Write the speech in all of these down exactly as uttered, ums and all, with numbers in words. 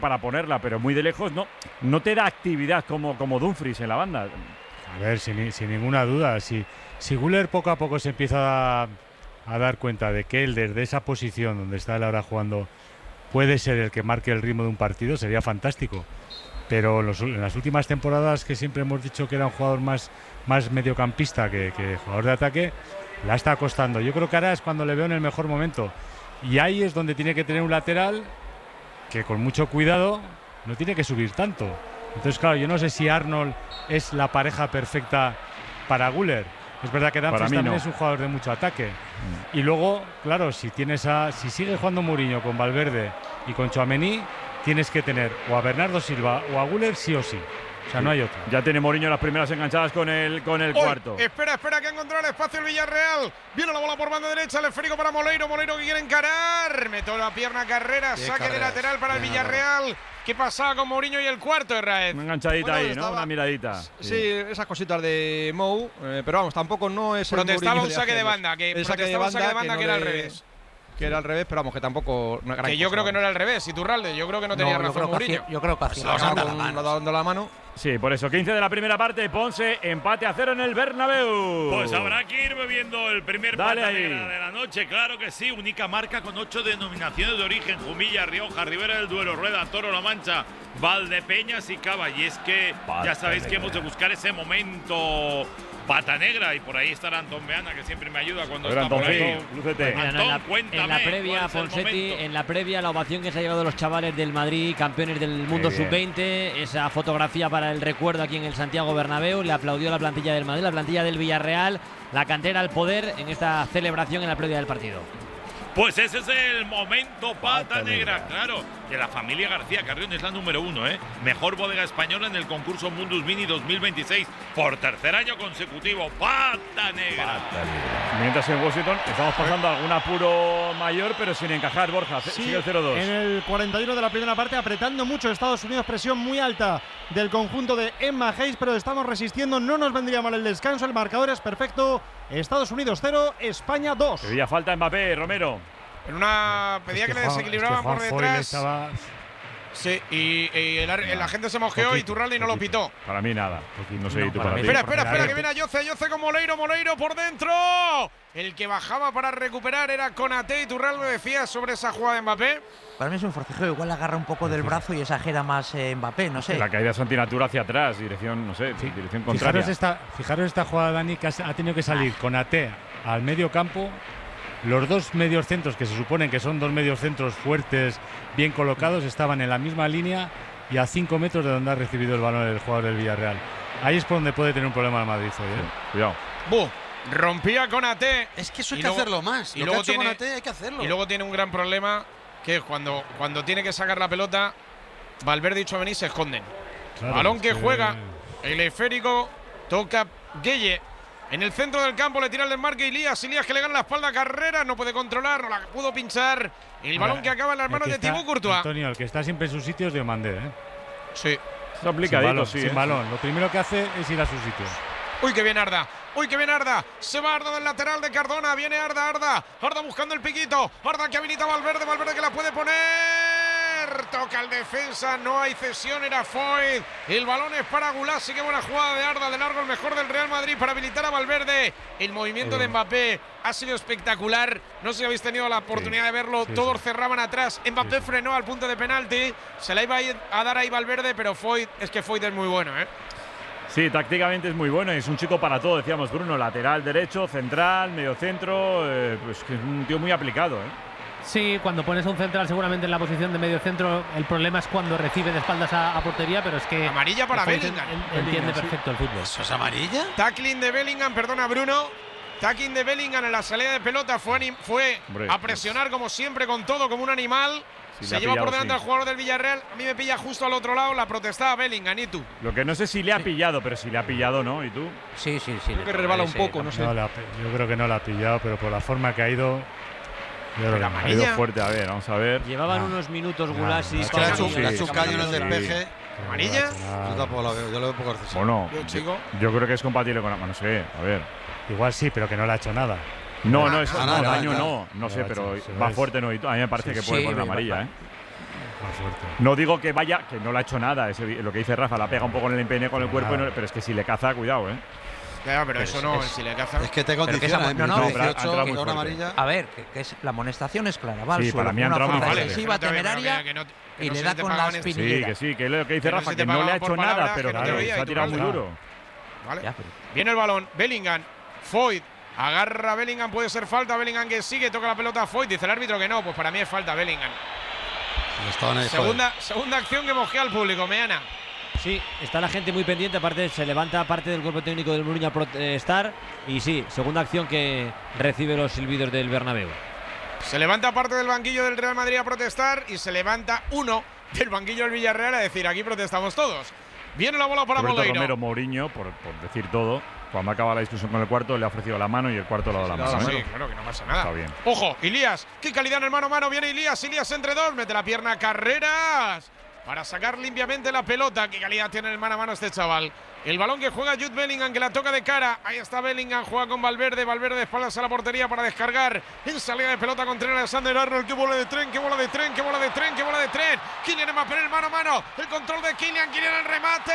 para ponerla, pero muy de lejos no, no te da actividad como, como Dumfries en la banda. A ver, sin, sin ninguna duda, si, si Güler poco a poco se empieza a, a dar cuenta de que él desde esa posición donde está él ahora jugando puede ser el que marque el ritmo de un partido, sería fantástico. Pero los, en las últimas temporadas, que siempre hemos dicho que era un jugador más, más mediocampista que, que jugador de ataque, la está costando. Yo creo que ahora es cuando le veo en el mejor momento. Y ahí es donde tiene que tener un lateral que con mucho cuidado no tiene que subir tanto. Entonces, claro, yo no sé si Arnold es la pareja perfecta para Güler. Es verdad que Dumfries también no. Es un jugador de mucho ataque. Mm. Y luego, claro, si tienes a, si sigue jugando Mourinho con Valverde y con Tchouaméni, tienes que tener o a Bernardo Silva o a Güler sí o sí. O sea, sí. No hay otro. Ya tiene Mourinho las primeras enganchadas con el, con el Uy, cuarto. Espera, espera, que ha encontrado el espacio el Villarreal. Viene la bola por banda derecha, el esférico para Moleiro. Moleiro que quiere encarar. Metió la pierna Carrera, saque carreras. de lateral para el Villarreal. ¿Qué pasaba con Mourinho y el cuarto, Israel? Una enganchadita bueno, ahí, estaba, ¿no? Una miradita. Sí, sí, esas cositas de Mou, eh, pero vamos, tampoco no es protestaba el un saque de banda, que el saque de banda, saque de banda que, no que era al revés. Que era al revés, pero vamos, que tampoco. No que yo cosa, creo que no era al revés, Iturralde. Yo creo que no tenía no, razón Mourinho. Yo creo que así. Lo dando la mano. dando la mano. Sí, por eso, quince de la primera parte, Ponce, empate a cero en el Bernabéu. Pues habrá que ir bebiendo el primer pata negra de la noche, claro que sí. Única marca con ocho denominaciones de origen: Jumilla, Rioja, Ribera del Duero, Rueda, Toro, La Mancha, Valdepeñas y Cava. Y es que pata ya sabéis negra. que hemos de buscar ese momento pata negra, y por ahí estará Antón Beana, que siempre me ayuda cuando Pero está Antón, por ahí. Lúcete. Antón, en la, cuéntame. En la previa, Fonsetti, en la previa, la ovación que se ha llevado los chavales del Madrid, campeones del mundo sub veinte, esa fotografía para el recuerdo aquí en el Santiago Bernabéu, le aplaudió la plantilla del Madrid, la plantilla del Villarreal, la cantera al poder en esta celebración en la previa del partido. Pues ese es el momento pata, pata negra, negra, claro. Que la familia García Carrión es la número uno, ¿eh? Mejor bodega española en el concurso Mundus Mini dos mil veintiséis por tercer año consecutivo. Pata negra. Pata negra. Mientras en Washington estamos pasando algún apuro mayor, pero sin encajar, Borja. Sí, sigue el cero dos. En el cuarenta y uno de la primera parte, apretando mucho Estados Unidos, presión muy alta del conjunto de Emma Hayes, pero estamos resistiendo. No nos vendría mal el descanso. El marcador es perfecto. Estados Unidos cero, España dos. Pedía falta Mbappé, Romero. En una pedía que, que le desequilibraban es que por detrás. Estaba... Sí, y, y el, el, la gente se mojeó y Turralde no lo pitó. Para mí nada. No sé, no, tú para mí. ti. Espera, espera, espera, que viene a Yoce, Yoce con Moleiro, Moleiro por dentro. El que bajaba para recuperar era Konaté, y Turralde decía sobre esa jugada de Mbappé. Para mí es un forcejeo, igual agarra un poco del brazo y exagera más eh, Mbappé, no sé. La caída es antinatura hacia atrás, dirección, no sé, sí. dirección contraria. Fijaros esta, fijaros esta jugada, Dani, que ha tenido que salir Konaté al medio campo. Los dos medios centros, que se suponen que son dos medios centros fuertes, bien colocados, estaban en la misma línea y a cinco metros de donde ha recibido el balón el jugador del Villarreal. Ahí es por donde puede tener un problema el Madrid hoy, ¿eh? Cuidado. ¡Buh! Rompía Konaté. Es que eso hay que luego, hacerlo más. Y Lo luego que ha hecho tiene, Konaté hay que hacerlo. Y luego tiene un gran problema, que es cuando, cuando tiene que sacar la pelota, Valverde y Tchouaméni se esconden. Claro, balón que, que juega, el esférico, toca Gueye. En el centro del campo le tira el desmarque Ilías, Ilías que le gana la espalda a Carrera, no puede controlar, no la pudo pinchar. El balón Ahora, que acaba en las manos de Thibaut Courtois. Antonio, el que está siempre en sus sitios de Diomandé, ¿eh? Sí. Está aplicadito, sin balón, sí. Sin ¿eh? balón. Lo primero que hace es ir a su sitio. Uy, que bien Arda. Uy, que bien Arda. Se va Arda del lateral de Cardona. Viene Arda, Arda. Arda buscando el piquito. Arda que habilita a Valverde. Valverde que la puede poner. Toca el defensa. No hay cesión. Era Foyt. El balón es para Gulasi. Qué buena jugada de Arda. De largo el mejor del Real Madrid para habilitar a Valverde. El movimiento de Mbappé ha sido espectacular. No sé si habéis tenido la oportunidad sí, de verlo. Sí, Todos sí. cerraban atrás. Mbappé sí, frenó al punto de penalti. Se la iba a, ir a dar ahí Valverde, pero Foyt, es que Foyt es muy bueno, ¿eh? Sí, tácticamente es muy bueno, es un chico para todo, decíamos Bruno, lateral derecho, central, medio centro, eh, pues que es un tío muy aplicado, ¿eh? Sí, cuando pones a un central seguramente en la posición de medio centro, el problema es cuando recibe de espaldas a, a portería, pero es que… Amarilla para Bellingham. Él, entiende perfecto sí. el fútbol. ¿Eso es amarilla? Tackling de Bellingham, perdona Bruno. Tackling de Bellingham en la salida de pelota, fue, fue Hombre, a presionar como siempre con todo, como un animal. Sí, se lleva pillado, por delante sí. al jugador del Villarreal. A mí me pilla justo al otro lado. La protestaba Bellingham. ¿Y tú? Lo que no sé si le ha sí. pillado, pero si le ha pillado, ¿no? ¿Y tú? Sí, sí, sí. Creo que resbala un poco, no sé. No la, yo creo que no la ha pillado, pero por la forma que ha ido… Pero ha ido fuerte, a ver, vamos a ver. Llevaban no. unos minutos Gulasi. Es que le ha hecho un caño en el despeje. ¿Amarilla? Yo tampoco la veo, yo lo veo poco accesible. Bueno, yo, chico. yo creo que es compatible con… No sé, a ver. Igual sí, pero que no le ha hecho nada. No, no, eso ah, no, no, daño no, no, no sé, pero va fuerte, no. A mí me parece sí, que puede sí, poner una amarilla, ¿eh? Más fuerte. No digo que vaya, que no le ha hecho nada, es lo que dice Rafa, la pega un poco en el empeine con el cuerpo, no, pero es que si le caza, cuidado, ¿eh? Ya, pero, pero eso no, es, si le caza. Es que te Pero condiciona, que en esa- no, no, no, dieciocho, muy una fuerte. amarilla. A ver, que, que es, la amonestación es clara, va al Sí, suelo para mí ha con una entrado muy falta fuerte. excesiva, Que no te- temeraria, que no- que y no le se da te con pagaban la estos- Sí, espinillera. que sí, que es lo que dice Que no Rafa, se te que no le ha pagaban hecho por nada, palabras, pero que no te claro, oía y se ha tú tirado no muy sabes. duro. Vale. Ya, pero- Viene el balón, Bellingham, Foyt, agarra a Bellingham, puede ser falta, Bellingham que sigue, toca la pelota a Foyt, dice el árbitro que no, pues para mí es falta Bellingham. Estaban ahí, joder. Segunda, segunda acción que mosquea al público, Meana. Sí, está la gente muy pendiente, aparte se levanta parte del cuerpo técnico del Mourinho a protestar y sí, segunda acción que recibe los silbidos del Bernabéu. Se levanta parte del banquillo del Real Madrid a protestar y se levanta uno del banquillo del Villarreal a decir aquí protestamos todos. Viene la bola para Roberto Moleiro. Romero Mourinho, por, por decir todo, cuando acaba la discusión con el cuarto, le ha ofrecido la mano y el cuarto le ha dado la mano. Sí, ¿eh? claro que no pasa nada. Está bien. Ojo, Ilías, qué calidad en el mano a mano. Viene Ilías, Ilías entre dos, mete la pierna, Carreras, para sacar limpiamente la pelota. Qué calidad tiene en el mano a mano este chaval. El balón que juega Jude Bellingham, que la toca de cara. Ahí está Bellingham, juega con Valverde. Valverde de espaldas a la portería para descargar. En salida de pelota con Trent Alexander-Arnold. Qué bola de tren, qué bola de tren, qué bola de tren, qué bola de tren. Kylian Mbappé en el mano a mano. El control de Kylian, Kylian el remate.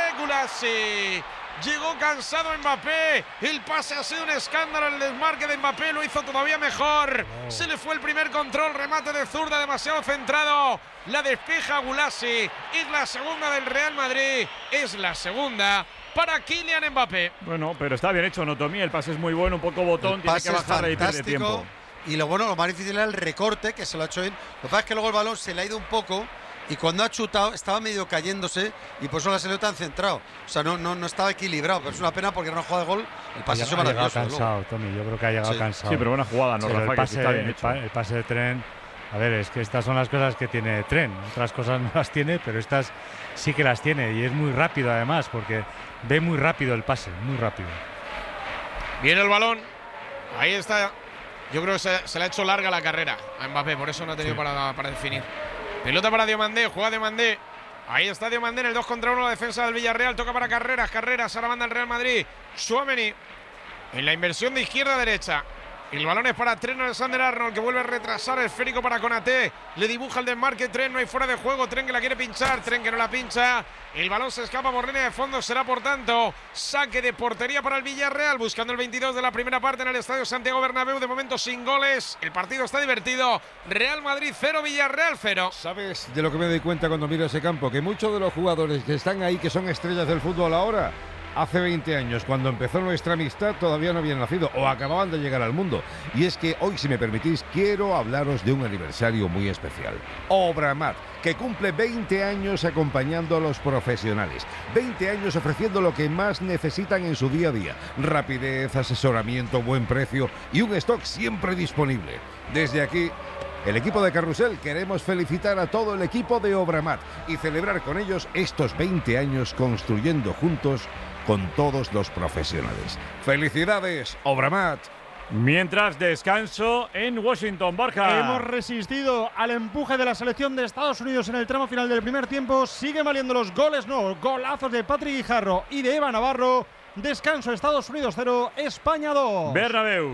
Gulasi. Llegó cansado Mbappé. El pase ha sido un escándalo. El desmarque de Mbappé lo hizo todavía mejor. Oh. Se le fue el primer control. Remate de zurda demasiado centrado. La despeja Gulasi. Es la segunda del Real Madrid. Es la segunda para Kylian Mbappé. Bueno, pero está bien hecho, Notomí. El pase es muy bueno, un poco botón. El Tiene pase que es bajar y pierde tiempo. fantástico. Y lo bueno, lo más difícil era el recorte, que se lo ha hecho bien. Lo que pasa es que luego el balón se le ha ido un poco. Y cuando ha chutado estaba medio cayéndose y por eso la salió tan centrado. O sea, no, no, no estaba equilibrado, pero es una pena porque era una jugada de gol. El pase ha, es ha llegado maravilloso. cansado, Tommy. Yo creo que ha llegado Sí. cansado. Sí, pero buena jugada, ¿no, Pero Rafa? el Que pase, sí está bien el, hecho. pa- el pase de tren. A ver, es que estas son las cosas que tiene Tren. Otras cosas no las tiene, pero estas sí que las tiene. Y es muy rápido además, porque ve muy rápido el pase, muy rápido. Viene el balón. Ahí está. Yo creo que se, se le ha hecho larga la carrera a Mbappé, por eso no ha tenido Sí. para, para definir. Pelota para Diomandé, juega Diomandé. Ahí está Diomandé en el dos contra uno, la defensa del Villarreal. Toca para Carreras, Carreras, ahora manda el Real Madrid. Tchouaméni en la inversión de izquierda a derecha. El balón es para Trent Alexander-Arnold, que vuelve a retrasar el esférico para Konaté. Le dibuja el desmarque, Trent, no hay fuera de juego. Trent que la quiere pinchar, Trent que no la pincha. El balón se escapa por línea de fondo, será por tanto saque de portería para el Villarreal. Buscando el veintidós de la primera parte en el Estadio Santiago Bernabéu. De momento sin goles, el partido está divertido. Real Madrid cero, Villarreal cero. ¿Sabes de lo que me doy cuenta cuando miro ese campo? Que muchos de los jugadores que están ahí, que son estrellas del fútbol ahora, hace veinte años, cuando empezó nuestra amistad, todavía no habían nacido o acababan de llegar al mundo. Y es que hoy, si me permitís, quiero hablaros de un aniversario muy especial. Obramat, que cumple veinte años acompañando a los profesionales. veinte años ofreciendo lo que más necesitan en su día a día. Rapidez, asesoramiento, buen precio y un stock siempre disponible. Desde aquí, el equipo de Carrusel, queremos felicitar a todo el equipo de Obramat y celebrar con ellos estos veinte años construyendo juntos con todos los profesionales. ¡Felicidades, Obramat! Mientras descanso en Washington, Borja. Hemos resistido al empuje de la selección de Estados Unidos en el tramo final del primer tiempo. Siguen valiendo los goles, no, golazos de Patrick Guijarro y de Eva Navarro. Descanso, Estados Unidos cero, España dos. Bernabéu.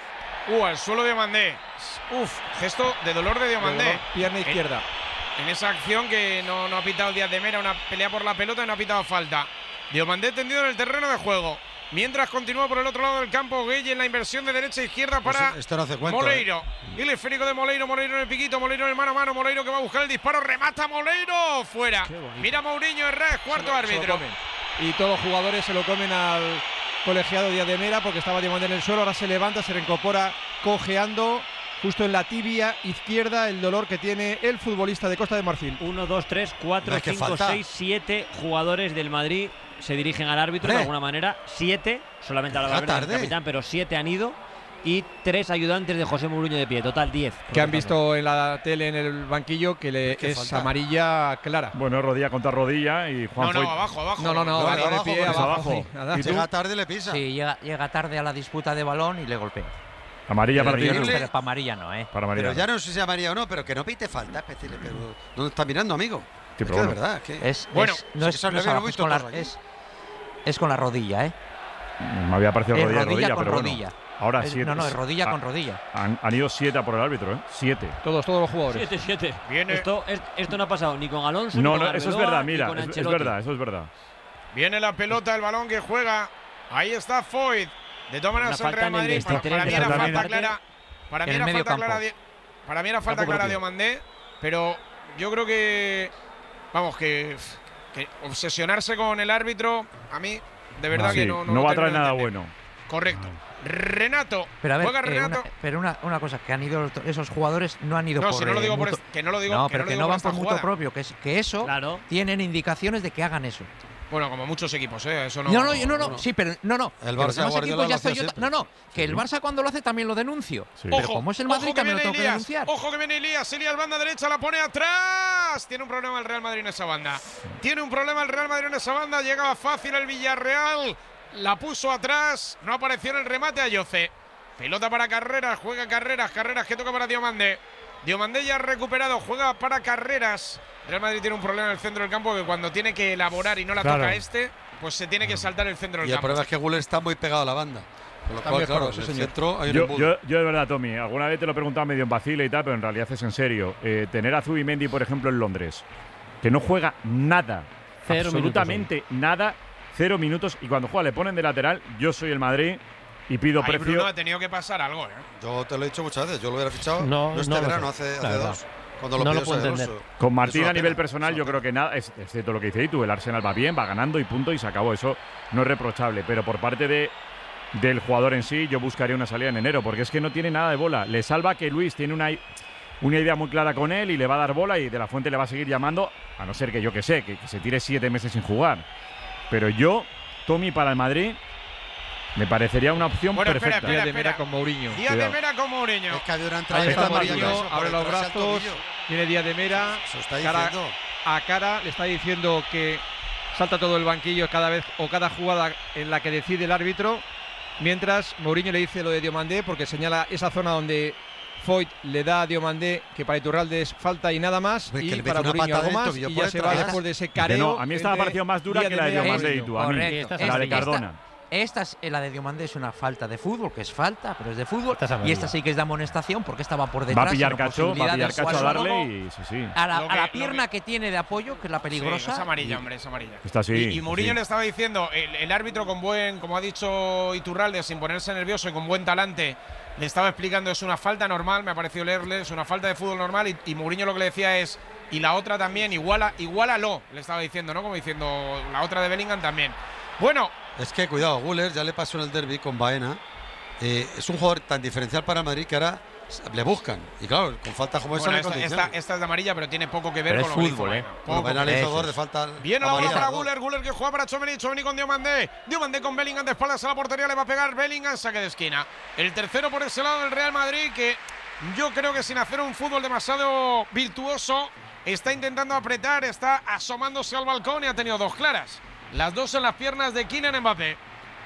Uh, al suelo de Diomandé. Uf, gesto de dolor de Diomandé. De dolor, pierna izquierda. En, en esa acción que no, no ha pitado Díaz de Mera, una pelea por la pelota y no ha pitado falta. Diomandé tendido en el terreno de juego. Mientras continúa por el otro lado del campo Gueye en la inversión de derecha a izquierda para Pues esto no hace cuento, Moleiro. Y el esférico de Moleiro, Moleiro en el piquito, Moleiro en el mano a mano, Moleiro que va a buscar el disparo, remata Moleiro, fuera. Mira Mourinho, Herrera, cuarto Se lo- árbitro. se lo comen. Y todos los jugadores se lo comen al colegiado Díaz de Mera porque estaba Diomandé en el suelo, ahora se levanta, se reincorpora cojeando justo en la tibia izquierda, el dolor que tiene el futbolista de Costa de Marfil. uno, dos, tres, cuatro, No, es que cinco, falta. seis, siete jugadores del Madrid se dirigen al árbitro de Hombre. alguna manera. Siete, solamente habla Llega Valverde, el tarde. capitán, pero siete han ido. Y tres ayudantes de José Mourinho de pie, total diez. Que han visto en la tele en el banquillo que le Es que es falta. amarilla clara. Bueno, rodilla contra rodilla y Juan No, no, Foyt- abajo, abajo. No, no, no, No, va de abajo, pie, pues abajo. abajo. sí, nada. ¿Y tú? Llega tarde y le pisa. Sí, llega, llega tarde a la disputa de balón y le golpea. Amarilla para Pero ti. yo no sé- Pero para María no, ¿eh? Para María. Pero ya no sé si María o no, pero que no pite falta, especial, pero ¿dónde está mirando, amigo? Sí, Es pero que de bueno. verdad, que Es, Bueno, es- es no que es, eso no lo es habíamos abajo, es visto con la, todos aquí. es, es con la rodilla, ¿eh? Me había parecido Es rodilla, rodilla rodilla, con pero bueno. rodilla. Ahora Es- siete. no, no, es rodilla Ah, con rodilla. Han, han ido siete a por el árbitro, ¿eh? Siete. Todos, todos los jugadores. siete siete. Viene- Esto, es- esto no ha pasado ni con Alonso, No, ni con no, eso es Arbeloa, verdad, ni mira, con es, es Ancelotti. verdad, eso es verdad. Viene la pelota, el balón que juega. Ahí está Foyt. De todas maneras, Una el falta Real en el Madrid. Para, veintitrés para mí de era la falta parte, clara. Para mí en el era medio falta campo. clara. de- Para mí era falta Campo clara de propio. Diomandé. Pero yo creo que. Vamos, que, que obsesionarse con el árbitro, a mí, de verdad Sí, que no. No, no lo va a termino traer de nada entender. bueno. Correcto. Renato. Pero a ver, juega eh, Renato. una, pero una, una cosa, que han ido los- esos jugadores no han ido No, por si no lo eh, digo por mutuo- es- que no lo digo- No, que pero no lo que digo no por van esta por mutuo jugada. propio, que, es, que eso Claro. tienen indicaciones de que hagan eso. Bueno, como muchos equipos, ¿eh? Eso no. No, no, no, no, sí, pero no, no. El que los Barça demás Guardiola equipos lo ya hacía estoy yo. siempre. No, no, que el Barça cuando lo hace también lo denuncio. Sí. Pero Ojo, como es el Madrid ojo que también lo viene tengo que Elías, denunciar. Ojo que viene Elías, Elías banda derecha, la pone atrás. Tiene un problema el Real Madrid en esa banda. Tiene un problema el Real Madrid en esa banda. Llegaba fácil el Villarreal. La puso atrás. No apareció en el remate a Yoce. Pelota para Carreras, juega Carreras, Carreras que toca para Diomandé. Diomandé ya ha recuperado, juega para Carreras. Real Madrid tiene un problema en el centro del campo que cuando tiene que elaborar y no la Claro. toca este, pues se tiene que saltar el centro del Y el campo. problema es que Guller está muy pegado a la banda. Con lo Está cual, mejor, claro, sí, en el señor. centro hay un Yo, embudo. yo, yo de verdad, Tommy, alguna vez te lo he preguntado medio en vacile y tal, pero en realidad es en serio. Eh, tener a Zubimendi, por ejemplo, en Londres, que no juega nada, Cero absolutamente nada, cero minutos, y cuando juega le ponen de lateral, yo soy el Madrid y pido Ahí precio. Bruno ha tenido que pasar algo, ¿eh? Yo te lo he dicho muchas veces, yo lo hubiera fichado. No, No, este no lo verano, sé, hace, la hace verdad. dos. Cuando lo No lo pidió puedo Xabi entender. Alonso. Con Es Martín una a nivel pena, personal, es yo una creo que nada, es- excepto lo que dice tú, el Arsenal va bien, va ganando y punto, y se acabó. Eso no es reprochable, pero por parte de, del jugador en sí, yo buscaría una salida en enero, porque es que no tiene nada de bola. Le salva que Luis tiene una, una idea muy clara con él y le va a dar bola, y De La Fuente le va a seguir llamando, a no ser que yo que sé, que, que se tire siete meses sin jugar. Pero yo, Tommy, para el Madrid, me parecería una opción Bueno, espera, perfecta. espera, Día de Mera espera. con Mourinho. Día de Cuidado. Mera con Mourinho. Es que había una entrada Ahí de está amarilla, Mourinho, eso, por abre los detrás del brazos, tobillo. viene Díaz de Mera, Eso está cara diciendo. a cara, le está diciendo que salta todo el banquillo cada vez o cada jugada en la que decide el árbitro, mientras Mourinho le dice lo de Diomandé porque señala esa zona donde Foyt le da a Diomandé que para Iturralde es falta y nada más, Ve que y le mete para una Mourinho patada algo en el más, tobillo y por ya se va detrás. después de ese Que careo. no, a mí esta me ha entre parecido más dura Díaz que la de Mera y Diomandé y Mourinho. tú, a mí. Correcto. esta La de Esta- Cardona. Esta es la de Diomandé, es una falta de fútbol, que es falta, pero es de fútbol. Esta es Y amarilla. esta sí que es de amonestación porque estaba por detrás. Va a pillar sin cacho, va a posibilidad pillar de cacho a jugar darle luego y sí, sí. A la, Lo a que- la lo pierna que... tiene de apoyo, que es la peligrosa. Sí, es amarilla, hombre, es amarilla. Está así. Y, y Mourinho sí. le estaba diciendo, el, el árbitro con buen, como ha dicho Iturralde, sin ponerse nervioso y con buen talante, le estaba explicando es una falta normal, me ha parecido leerle, es una falta de fútbol normal, y, y Mourinho lo que le decía es, y la otra también, iguala, igualalo, le estaba diciendo, ¿no? Como diciendo, la otra de Bellingham también. Bueno, Es que cuidado, Guller ya le pasó en el derbi con Baena. Eh, es un jugador tan diferencial para Madrid que ahora le buscan. Y claro, con falta como esa bueno, le esta, condiciona. esta- esta es de amarilla, pero tiene poco que ver Pero con es lo que hizo fútbol, Baena. ¿eh? Bueno, Poco Baena que le ver. hizo Eso dos de es. falta. Viene la bola amarilla, para dos. Guller, Guller que juega para Tchouaméni, Tchouaméni con Diomandé. Diomandé con Bellingham de espaldas a la portería, le va a pegar Bellingham, saque de esquina. El tercero por ese lado del Real Madrid, que yo creo que sin hacer un fútbol demasiado virtuoso, está intentando apretar, está asomándose al balcón y ha tenido dos claras. Las dos en las piernas de Kylian Mbappé.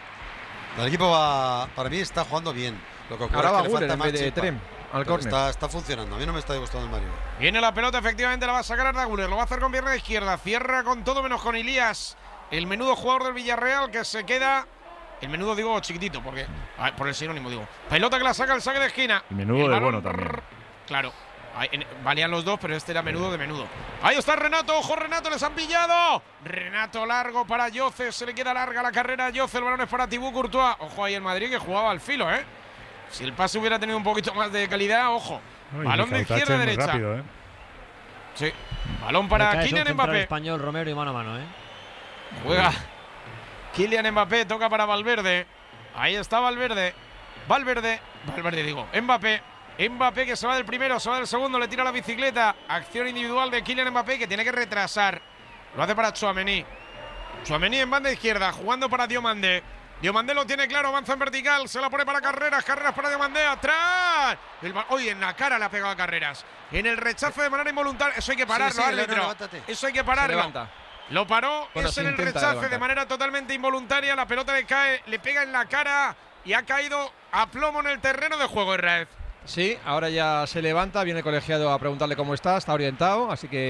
El equipo va, para mí está jugando bien. Lo que ocurre Ahora es va que le Guller falta en más vez de chispa. Trem al Pero córner. está, está funcionando. A mí no me está gustando el Mario. Viene la pelota, efectivamente la va a sacar Arda Güler, lo va a hacer con pierna izquierda, cierra con todo menos con Elías, el menudo jugador del Villarreal que se queda, el menudo digo chiquitito, porque ah, por el sinónimo digo, pelota que la saca el saque de esquina. Y menudo El de balón, bueno también. Claro, ahí, en- valían los dos, pero este era menudo de menudo. Ahí está Renato, ojo Renato, les han pillado. Renato largo para Yoce, se le queda larga la carrera a Yoce, el balón es para Thibaut Courtois. Ojo ahí el Madrid que jugaba al filo, ¿eh? Si el pase hubiera tenido un poquito más de calidad, ojo. Uy, Balón de Michautache izquierda a muy derecha. rápido, ¿eh? Sí. Balón para Recae, es un Kylian central Mbappé. español, Romero y mano a mano, ¿eh? Juega Kylian Mbappé, toca para Valverde. Ahí está Valverde. Valverde, Valverde digo, Mbappé. Mbappé que se va del primero, se va del segundo, le tira la bicicleta. Acción individual de Kylian Mbappé que tiene que retrasar. Lo hace para Tchouaméni. Tchouaméni en banda izquierda, jugando para Diomandé. Diomandé lo tiene claro, avanza en vertical, se la pone para Carreras, Carreras para Diomandé, atrás. El ba- Oye, en la cara le ha pegado a Carreras. En el rechazo de manera involuntaria, eso hay que pararlo, Sí, sí, árbitro. Leonardo, levántate. Eso hay que Se pararlo. levanta. Lo paró, Bueno, es se en el intenta rechace levantar. de manera totalmente involuntaria. La pelota le cae, le pega en la cara y ha caído a plomo en el terreno de juego, Israel. Sí, ahora ya se levanta, viene el colegiado a preguntarle cómo está, está orientado, así que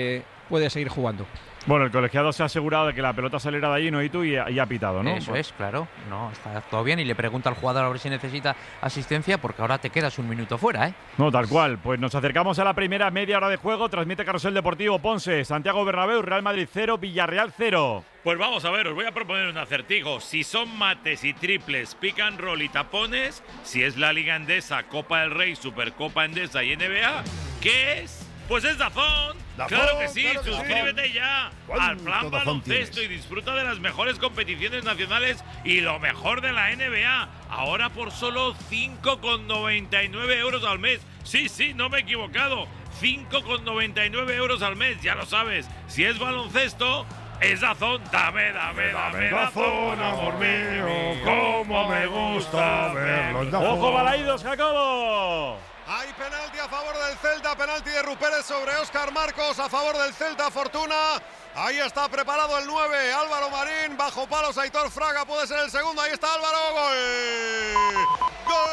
puede seguir jugando. Bueno, el colegiado se ha asegurado de que la pelota saliera de allí, ¿no? Y tú, y, y ha pitado, ¿no? Eso es, claro. No, está todo bien y le pregunta al jugador a ver si necesita asistencia porque ahora te quedas un minuto fuera, ¿eh? No, tal cual. Pues nos acercamos a la primera media hora de juego. Transmite Carrusel Deportivo Ponce, Santiago Bernabéu, Real Madrid cero, Villarreal cero. Pues vamos a ver, os voy a proponer un acertijo. Si son mates y triples, pick and roll y tapones, si es la Liga Endesa, Copa del Rey, Supercopa Endesa y N B A, ¿qué es? Pues es Dazón. Dazón, Claro que sí, claro que suscríbete sí. ya al plan baloncesto y disfruta de las mejores competiciones nacionales y lo mejor de la N B A. Ahora por solo cinco con noventa y nueve euros al mes. Sí, sí, no me he equivocado. cinco con noventa y nueve euros al mes, ya lo sabes. Si es baloncesto, es Dazón. Dame, dame, dame, Dazón, amor mío, cómo me gusta verlo. ¡Ojo, Balaídos, Jacobo! Hay penalti a favor del Celta, penalti de Ruperes sobre Óscar Marcos, a favor del Celta, Fortuna. Ahí está preparado el nueve, Álvaro Marín, bajo palos Aitor Fraga, puede ser el segundo, ahí está Álvaro, gol. ¡Gol!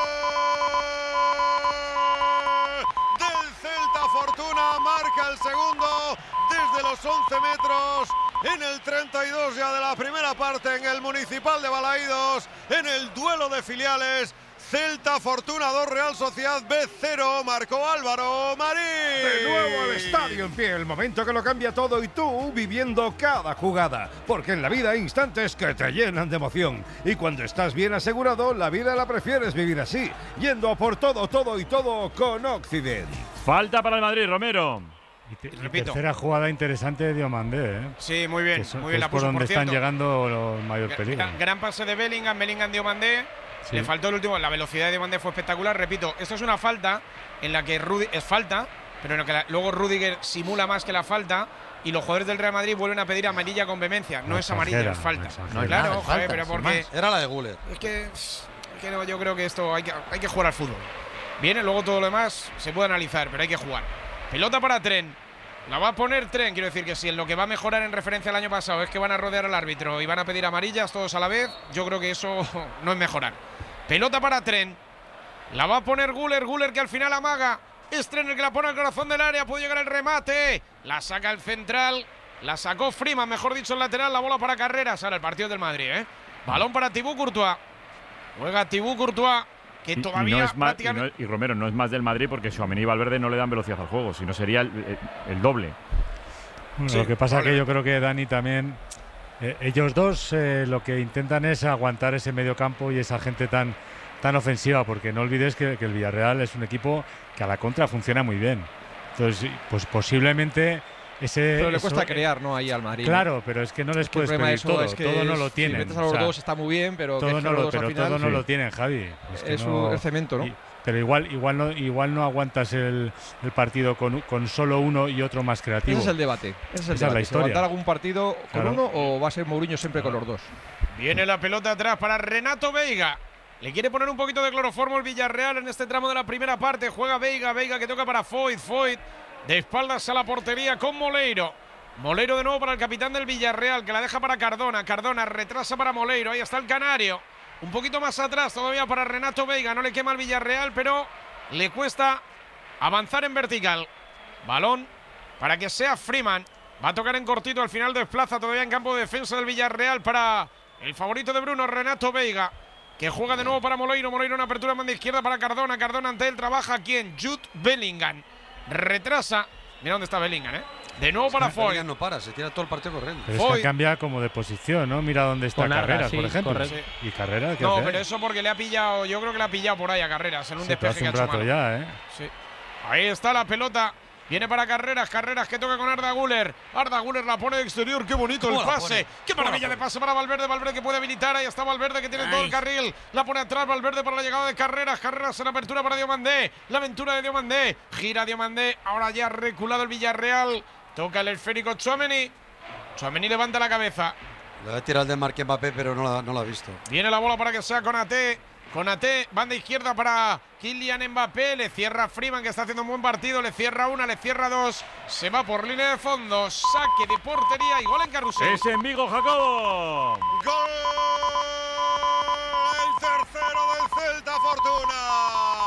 Del Celta, Fortuna, marca el segundo desde los once metros. En el treinta y dos ya de la primera parte en el Municipal de Balaídos, en el duelo de filiales. Celta Fortuna dos, Real Sociedad B cero, marcó Álvaro Marín. De nuevo el estadio en pie, el momento que lo cambia todo y tú viviendo cada jugada. Porque en la vida hay instantes que te llenan de emoción. Y cuando estás bien asegurado, la vida la prefieres vivir así. Yendo a por todo, todo y todo con Occident. Falta para el Madrid, Romero. Y, te, y tercera jugada interesante de Diomandé, ¿eh? Sí, muy bien, son, muy bien la puso, puso, por donde por están cierto. llegando los mayor peligro. Gran, gran pase de Bellingham, Bellingham Diomandé. Sí. Le faltó el último, la velocidad de Diomandé fue espectacular. Repito, esto es una falta en la que Rudi, es falta, pero en la que la, luego Rüdiger simula más que la falta y los jugadores del Real Madrid vuelven a pedir amarilla con vehemencia. No, no es amarilla, es falta. No, claro, nada, joder, falta, pero porque era la de Guller. Es que, es que no, yo creo que esto hay que, hay que jugar al fútbol. Viene, luego todo lo demás se puede analizar, pero hay que jugar. Pelota para Tren. La va a poner Tren, quiero decir que si en lo que va a mejorar en referencia al año pasado es que van a rodear al árbitro y van a pedir amarillas todos a la vez, yo creo que eso no es mejorar. Pelota para Tren. La va a poner Guller, Guller que al final amaga. Es Tren el que la pone al corazón del área, puede llegar el remate. La saca el central, la sacó Freeman, mejor dicho el lateral, la bola para Carreras. Ahora el partido del Madrid, ¿eh? Balón para Thibaut Courtois. Juega Thibaut Courtois. Que y, todavía y, no es más, prácticamente... y, no, y Romero, no es más del Madrid porque Tchouaméni y Valverde no le dan velocidad al juego, sino sería el, el, el doble. Bueno, sí, lo que pasa es que yo creo que Dani también, eh, ellos dos eh, lo que intentan es aguantar ese medio campo y esa gente tan, tan ofensiva, porque no olvides que, que el Villarreal es un equipo que a la contra funciona muy bien. Entonces, pues posiblemente ese... Pero le eso, cuesta crear, ¿no? Ahí al Madrid. Claro, pero es que no les es que puedes pedir todo, es que todo no es, lo tienen. Si metes a los o sea, dos está muy bien, pero todo que no, los lo, dos pero al final, todo no sí. lo tienen, Javi. Es, que es no, un, el cemento, ¿no? Y, pero igual, igual no, igual no aguantas el, el partido con, con solo uno y otro más creativo. Ese es el debate. Ese es el Esa debate. es la historia. ¿Aguantar algún partido con claro. uno o va a ser Mourinho siempre claro. con los dos? Viene la pelota atrás para Renato Veiga. Le quiere poner un poquito de cloroformo el Villarreal en este tramo de la primera parte. Juega Veiga, Veiga que toca para Foyt, Foyt de espaldas a la portería con Moleiro. Moleiro de nuevo para el capitán del Villarreal que la deja para Cardona. Cardona retrasa para Moleiro. Ahí está el canario. Un poquito más atrás todavía para Renato Veiga. No le quema el Villarreal, pero le cuesta avanzar en vertical. Balón para que sea Freeman. Va a tocar en cortito. Al final desplaza todavía en campo de defensa del Villarreal para el favorito de Bruno, Renato Veiga, que juega de nuevo para Moleiro. Moleiro en apertura en banda izquierda para Cardona. Cardona ante él trabaja ¿quién? Jude Bellingham. Retrasa. Mira dónde está Bellingham, ¿eh? De nuevo para Foyt. Bellingham no para, se tira todo el partido corriendo. Pero es que cambia como de posición, ¿no? Mira dónde está Con Arda, Carreras, sí, por ejemplo. sí. Y Carreras, ¿qué No, hace pero ahí? eso porque le ha pillado, yo creo que le ha pillado por ahí a Carreras en un Sí, despeje hace que ha un hecho rato mal. ya, ¿eh? Sí. Ahí está la pelota. Viene para Carreras, Carreras que toca con Arda Güler. Arda Güler la pone de exterior, qué bonito el pase. Qué maravilla de pase para Valverde, Valverde que puede habilitar. Ahí está Valverde que tiene Ay. todo el carril. La pone atrás Valverde para la llegada de Carreras. Carreras en apertura para Diomandé. La aventura de Diomandé. Gira Diomandé. Ahora ya reculado el Villarreal. Toca el esférico Tchouaméni. Tchouaméni levanta la cabeza. Le va a tirar el de Marque Mbappé, pero no la, no la ha visto. Viene la bola para que sea Konaté. Konaté, banda izquierda para Kylian Mbappé. Le cierra Freeman, que está haciendo un buen partido. Le cierra una, le cierra dos. Se va por línea de fondo. Saque de portería y gol en Carrusel. Es en Vigo, Jacobo. ¡Gol! El tercero del Celta, Fortuna.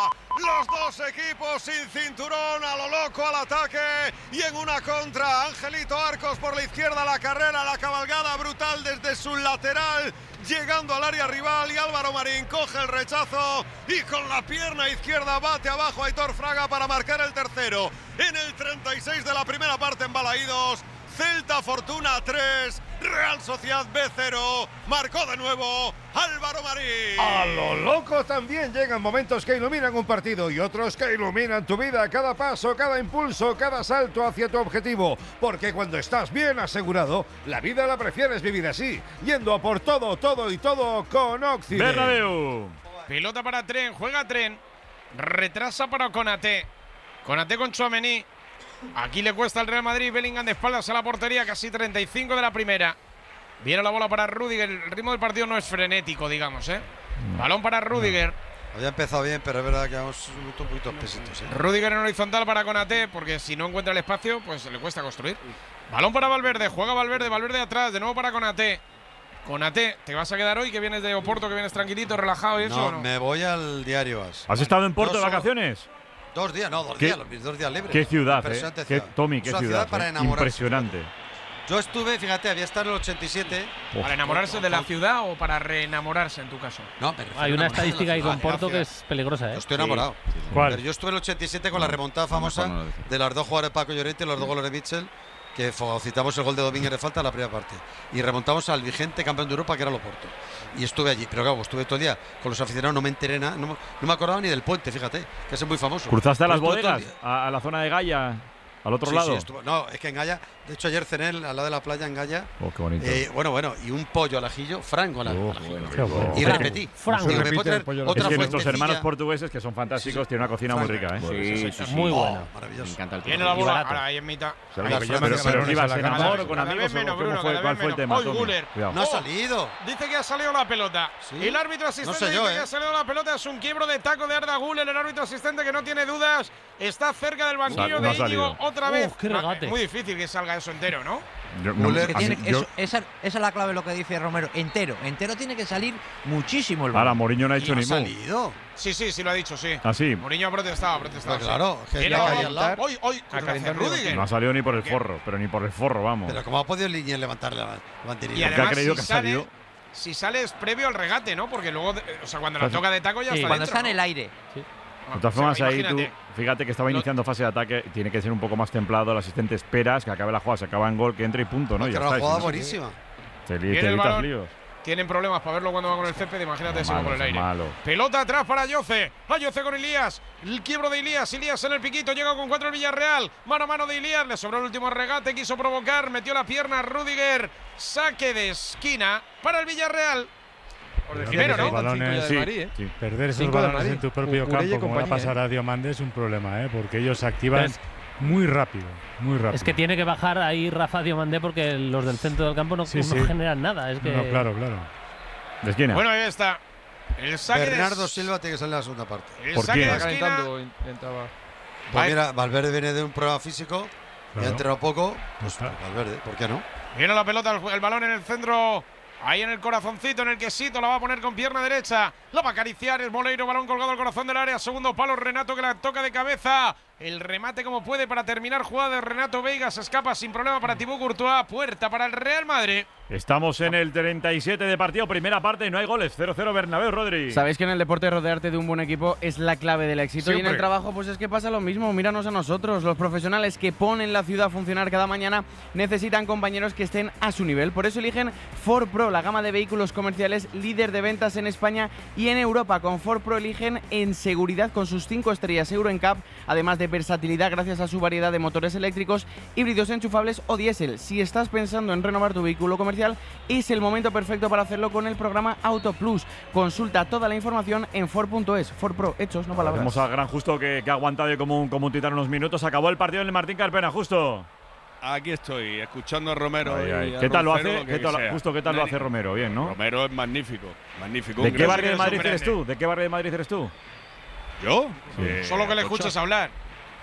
Los dos equipos sin cinturón, a lo loco al ataque y en una contra. Angelito Arcos por la izquierda, la carrera, la cabalgada brutal desde su lateral, llegando al área rival, y Álvaro Marín coge el rechazo y con la pierna izquierda bate abajo a Aitor Fraga para marcar el tercero. En el treinta y seis de la primera parte en Balaídos, Celta Fortuna tres, Real Sociedad B cero, marcó de nuevo Álvaro Marín. A lo loco también llegan momentos que iluminan un partido y otros que iluminan tu vida, cada paso, cada impulso, cada salto hacia tu objetivo, porque cuando estás bien asegurado, la vida la prefieres vivir así, yendo a por todo, todo y todo con Occident. Bernabéu. Pelota para Tren, juega Tren, retrasa para Konaté, Konaté con Tchouaméni. Aquí le cuesta al Real Madrid. Bellingham de espaldas a la portería, casi treinta y cinco de la primera. Viene la bola para Rüdiger. El ritmo del partido no es frenético, digamos, ¿eh? Balón para Rüdiger. Había empezado bien, pero es verdad que vamos un poquito pesitos, ¿eh? Rüdiger en horizontal para Konaté, porque si no encuentra el espacio, pues le cuesta construir. Balón para Valverde, juega Valverde, Valverde atrás, de nuevo para Konaté. Konaté, ¿te vas a quedar hoy que vienes de Oporto, que vienes tranquilito, relajado y eso? No, ¿o no? me voy al diario As. ¿Has estado en Porto No, de solo- vacaciones? Dos días, no, dos ¿Qué- días, los dos días libres. Qué ciudad, eh. Impresionante Qué, ciudad. Tommy, qué Es una ciudad. para eh. enamorarse. Impresionante. Yo estuve, fíjate, había estado en el ochenta y siete. ¿Para enamorarse de la ciudad o para reenamorarse en tu caso? No, pero Hay una estadística ahí con Porto que es peligrosa, ¿eh? Yo estoy enamorado. ¿Cuál? Pero yo estuve en el ochenta y siete con la remontada famosa no lo decía. de los dos jugadores de Paco Llorente y los dos goles de Mitchell, que fagocitamos el gol de Domínguez de falta en la primera parte. Y remontamos al vigente campeón de Europa, que era el Oporto. Y estuve allí. Pero claro, estuve todo el día con los aficionados, no me enteré nada. No, me- no me acordaba ni del puente, fíjate, que es muy famoso. ¿Cruzaste a las Pero estuve todo el bodegas? día. A, a la zona de Gaia? ¿Al otro Sí, lado? sí, estuve- no, es que en Gaya, de hecho ayer cené al lado de la playa en Gaya. Oh, qué bonito. Eh, bueno, bueno, y un pollo al ajillo, franco al, Oh, al ajillo. bueno, qué bueno. Y Franco. repetí. Franco. Digo, ¿me Repite puedo traer el pollo al otra Es que nuestros fuentecilla? hermanos portugueses, que son fantásticos, tienen una cocina muy rica, ¿eh? Sí, sí, sí. Muy Oh, bueno. maravilloso. Me encanta el Viene la Y bola, barato. ahora ahí en mitad. Se Ahí la está. llaman Pero, pero camarones ¿qué ibas a en la amor cama. o con Cada vez amigos? o menos, cómo Bruno, fue? cada ¿Cuál vez fue el menos. tema, Hoy Tommy? Guller. Cuidado. No ha Oh, salido. Dice que ha salido la pelota. Sí. El árbitro asistente No sé yo, dice ¿eh? que ha salido la pelota. Es un quiebro de taco de Arda Güler. El árbitro asistente, que no tiene dudas, está cerca del banquillo No ha de Íñigo salido. otra vez. Uf, qué No, regate. es muy difícil que salga eso entero, ¿no? Yo- no, Guller, Que a mí- tiene- yo- eso- esa, esa es la clave de lo que dice Romero. Entero. Entero tiene que salir muchísimo el Ahora, balón. Mourinho no ha Y dicho no ni ha mu. salido. Sí, sí, sí lo ha dicho, sí. ¿Ah, sí? Mourinho ha protestado, ha protestado. Pues sí. claro, que Viene no hoy- hay al lado. hoy, hoy, A contra calentar Rudiger. No ha salido ni por el ¿Qué? forro, pero ni por el forro, vamos. Pero ¿cómo ha podido Liñez levantar la la banderilla? Y ha además, creído si, que ha sale, salido. si sale es previo al regate, ¿no? Porque luego, de- o sea, cuando la Pues- toca de taco ya Sí, está Cuando dentro, está en ¿no? el aire. De todas formas, O sea, ahí tú, imagínate. fíjate que estaba No- iniciando fase de ataque, tiene que ser un poco más templado. El asistente esperas que acabe la jugada, se acaba en gol, que entre y punto, ¿no? Que Ya era está. una y jugada si no, buenísima. Te, li- Viene te el evitas balón. líos. Tienen problemas para verlo cuando va con el césped. Imagínate si va Malo, por el aire. malo. Pelota atrás para Yoce. A Yoce con Ilías. El quiebro de Ilías. Ilías en el piquito. Llega con cuatro el Villarreal. Mano a mano de Ilías. Le sobró el último regate. Quiso provocar. Metió la pierna a Rudiger. Saque de esquina para el Villarreal. Pero Primero, esos ¿no? balones- Cinco ya del Madrid, ¿eh? Sí. Perder esos Cinco del balones Madrid. en tu propio Urella y campo, como va a compañía, pasar ¿eh? a Diomande, es un problema, ¿eh? Porque ellos se activan Es- muy rápido, muy rápido. Es que tiene que bajar ahí Rafa Diomandé porque los del centro del campo no, Sí, no sí. generan nada. Es que No, claro, claro. De esquina. Bueno, ahí está. El saque Bernardo de, Silva tiene que salir en la segunda parte. el ¿Por saque qué? de Está esquina. calentando. in- Entraba. Pues Ahí. mira, Valverde viene de un problema físico. Y Claro. ha entrenado poco. Pues Está. Valverde, ¿por qué no? Viene la pelota, el, el balón en el centro. Ahí en el corazoncito, en el quesito, la va a poner con pierna derecha. La va a acariciar, es Moleiro, balón colgado al corazón del área. Segundo palo, Renato que la toca de cabeza. El remate como puede para terminar jugada de Renato Veiga. Se escapa sin problema para Thibaut Courtois. Puerta para el Real Madrid. Estamos en el treinta y siete de partido, primera parte, no hay goles. cero cero Bernabéu, Rodri. Sabéis que en el deporte rodearte de un buen equipo es la clave del éxito y en Siempre. el trabajo pues es que pasa lo mismo. Míranos a nosotros, los profesionales que ponen la ciudad a funcionar cada mañana necesitan compañeros que estén a su nivel. Por eso eligen Ford Pro, la gama de vehículos comerciales líder de ventas en España y en Europa. Con Ford Pro eligen en seguridad con sus cinco estrellas Euro N C A P, además de versatilidad gracias a su variedad de motores eléctricos, híbridos enchufables o diésel. Si estás pensando en renovar tu vehículo comercial, es el momento perfecto para hacerlo con el programa Auto Plus. Consulta toda la información en Ford punto es. Ford Pro, hechos, no palabras. Vemos al gran Justo que, que ha aguantado como un, como un titán unos minutos. Acabó el partido en el Martín Carpena, Justo. Aquí estoy, escuchando a Romero. Ay, y ay. a ¿Qué tal lo Roncero, hace? que ¿Qué tal- sea. Justo, ¿qué tal lo Neni. hace Romero? Bien, ¿no? Romero es magnífico, magnífico. ¿De Un qué gran- barrio de que Madrid es un eres perenne. tú? ¿De qué barrio de Madrid eres tú? ¿Yo? Sí. Eh, Solo que le Atocha. escuches hablar.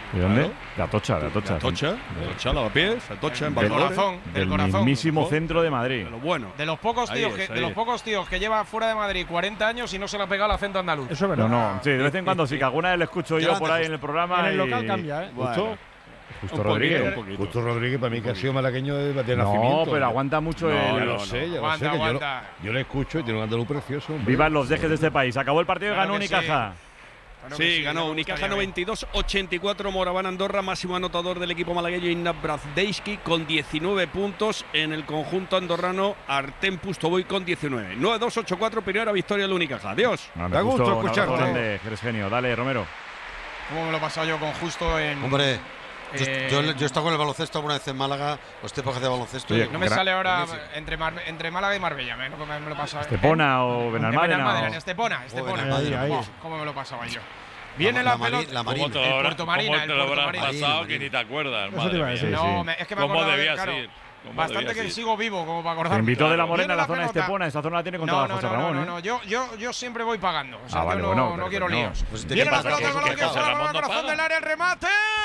¿De dónde? Claro. De Atocha, de Atocha. De Atocha, de Atocha, Lavapiés, Atocha, en Del Valladolid. corazón, del Del corazón. mismísimo centro de Madrid. De lo bueno. De los pocos Ahí tíos es, que ahí de los es. pocos tíos que lleva fuera de Madrid cuarenta años y no se le ha pegado el acento andaluz. Eso es No, verdad. no, sí, de vez en cuando sí, que alguna vez le escucho yo Grande, por ahí justo. en el programa. En el y- local cambia, ¿eh? Justo, Bueno. Justo Un Rodríguez. poquito, un poquito. Justo Rodríguez, para mí que ha sido malagueño de, de No, nacimiento. pero aguanta mucho No, el. Ya no, lo no. sé, ya lo Aguanta, sé. que yo, lo, aguanta. yo lo escucho y tiene un andaluz precioso. hombre. Vivan los dejes de este país. Acabó el partido y Claro ganó que sí. Unicaja. Bueno, Sí, que sí, ganó ya me Unicaja gustaría ver. noventa y dos ochenta y cuatro, Moraván Andorra, máximo anotador del equipo malagueño Ignat Brazdeski con diecinueve puntos. En el conjunto andorrano, Artem Pustovoy con diecinueve. nueve dos ocho cuatro, primera victoria del Unicaja. Adiós. No, me Da gusto gustó, un abrazo escucharte. grande, eres genio. Dale, Romero. ¿Cómo me lo he pasado yo con Justo en. Hombre, yo, eh, yo, yo he estado con el baloncesto alguna vez en Málaga, los tiempos de baloncesto. Oye, y- No me Gra- sale ahora buenísimo. entre, Mar- entre Málaga y Marbella. Me, me lo he pasado. Estepona o En Benalmádena. Benalmádena, o- en Estepona. Estepona. Benalmádena, ahí, ahí. Buah, ¿Cómo me lo pasaba yo? Viene la la, Mari- pelota. la Marina. ¿Cómo te lo El habrá- Puerto Marina, cómo el te lo Puerto habrás Marina. pasado Marina. que ni te acuerdas? Eso Madre te iba a mía. decir. Sí, No, sí. me- es que me ¿Cómo acordaba de- debías claro, ir? ¿Cómo Bastante debías que ir? sigo vivo como para Te acordarme. invitó de la Viene Morena a la zona de pelota. Estepona. Esta zona la tiene No, controlada no, José no, Ramón. no, ¿eh? no, yo, yo, yo siempre voy pagando. O sea, Ah, vale, yo no, bueno, no pero quiero que no. líos. Pues te Viene la pasa pelota, que- el balón que que José fuera, Ramón balón al no corazón paga. del área, el remate.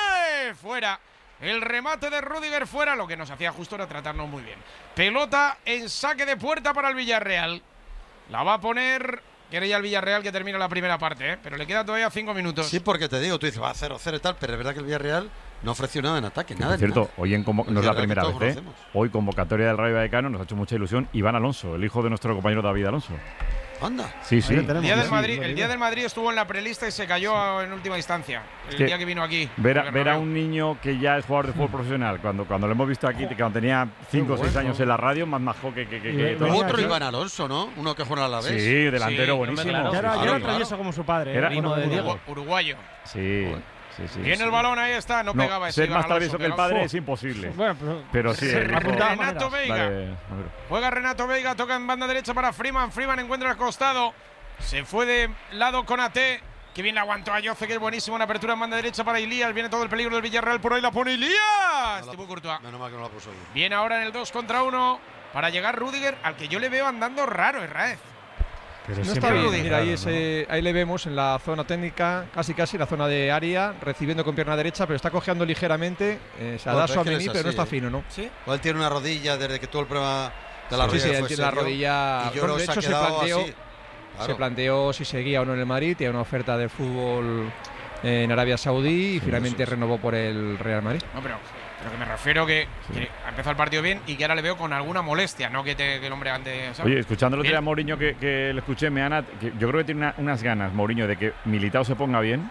Fuera. El remate de Rüdiger fuera. Lo que nos hacía justo era tratarnos muy bien. Pelota en saque de puerta para el Villarreal. La va a poner. Quiere ya el Villarreal que termina la primera parte, ¿eh? Pero le queda todavía cinco minutos. Sí, porque te digo, tú dices, va a cero cero y tal, pero es verdad que el Villarreal no ofreció nada en ataque, nada. Por cierto, nada. hoy en convo- El no es la Villarreal que primera todos vez, ¿eh? conocemos. Hoy convocatoria del Rayo Vallecano nos ha hecho mucha ilusión. Iván Alonso, el hijo de nuestro compañero David Alonso. Anda. Sí, sí. le El tenemos. día, del Sí, Madrid, lo el digo. día del Madrid estuvo en la prelista y se cayó en última instancia. El que día que vino aquí. Ver a, al ver a Bernabéu. un niño que ya es jugador de fútbol profesional, cuando, cuando lo hemos visto aquí, que cuando tenía cinco o seis años en la radio, más majo que, que, que, Y que ve- todo. venía Otro aquí. Iván Alonso, ¿no? Uno que juega a la vez. Sí, delantero Sí, buenísimo. claro. Ya era, Sí, ya era sí. travieso como su padre. ¿eh? Era- Primo Cuando de jugaba. Diego. Uruguayo. Sí, sí, sí. Viene sí. el balón, ahí está, no, No, pegaba ese ser Iván más travieso Alonso, que el pegaba. padre ¡Fu! es imposible. Bueno, pero, Pero sí, el hijo- apuntaba Renato maneras. Veiga. Dale, Romero. Juega Renato Veiga, toca en banda derecha para Freeman. Freeman encuentra el costado. Se fue de lado con A T. Que bien la aguantó a Yoce, que es buenísimo. Una apertura en banda derecha para Ilías. Viene todo el peligro del Villarreal. Por ahí la pone Ilías. No la- Thibaut Courtois. Menos mal que no la puso bien. Viene ahora en el dos contra uno para llegar Rüdiger, al que yo le veo andando raro, Herráez. Pero No siempre está bien. es Mira, ahí, raro, ese- ahí le vemos en la zona técnica, casi casi la zona de área, recibiendo con pierna derecha, pero está cojeando ligeramente. Eh, se Bueno, da pero es que suave, él es pero no así, está ¿eh? fino, ¿no? ¿Sí? Igual tiene una rodilla desde que tuvo el problema de la Sí, rodilla. sí, que él fue tiene la serio, rodilla- y yo bueno, creo de que se ha hecho, se quedado planteó- así. Se Claro. planteó si seguía o no en el Madrid, tenía una oferta del fútbol en Arabia Saudí y finalmente renovó por el Real Madrid. No, pero, pero que me refiero que, que ha empezado el partido bien y que ahora le veo con alguna molestia, no que, te- que el hombre antes. ¿sabes? Oye, escuchando el otro día a Bien. Mourinho que, que le escuché, me Ana, que yo creo que tiene una- unas ganas, Mourinho, de que Militao se ponga bien.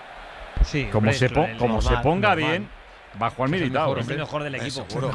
Sí, Como, hombre, se, es po- el como se normal, ponga normal. bien, va a jugar Es el Militao. mejor, Es el hombre. mejor del Eh, equipo. seguro.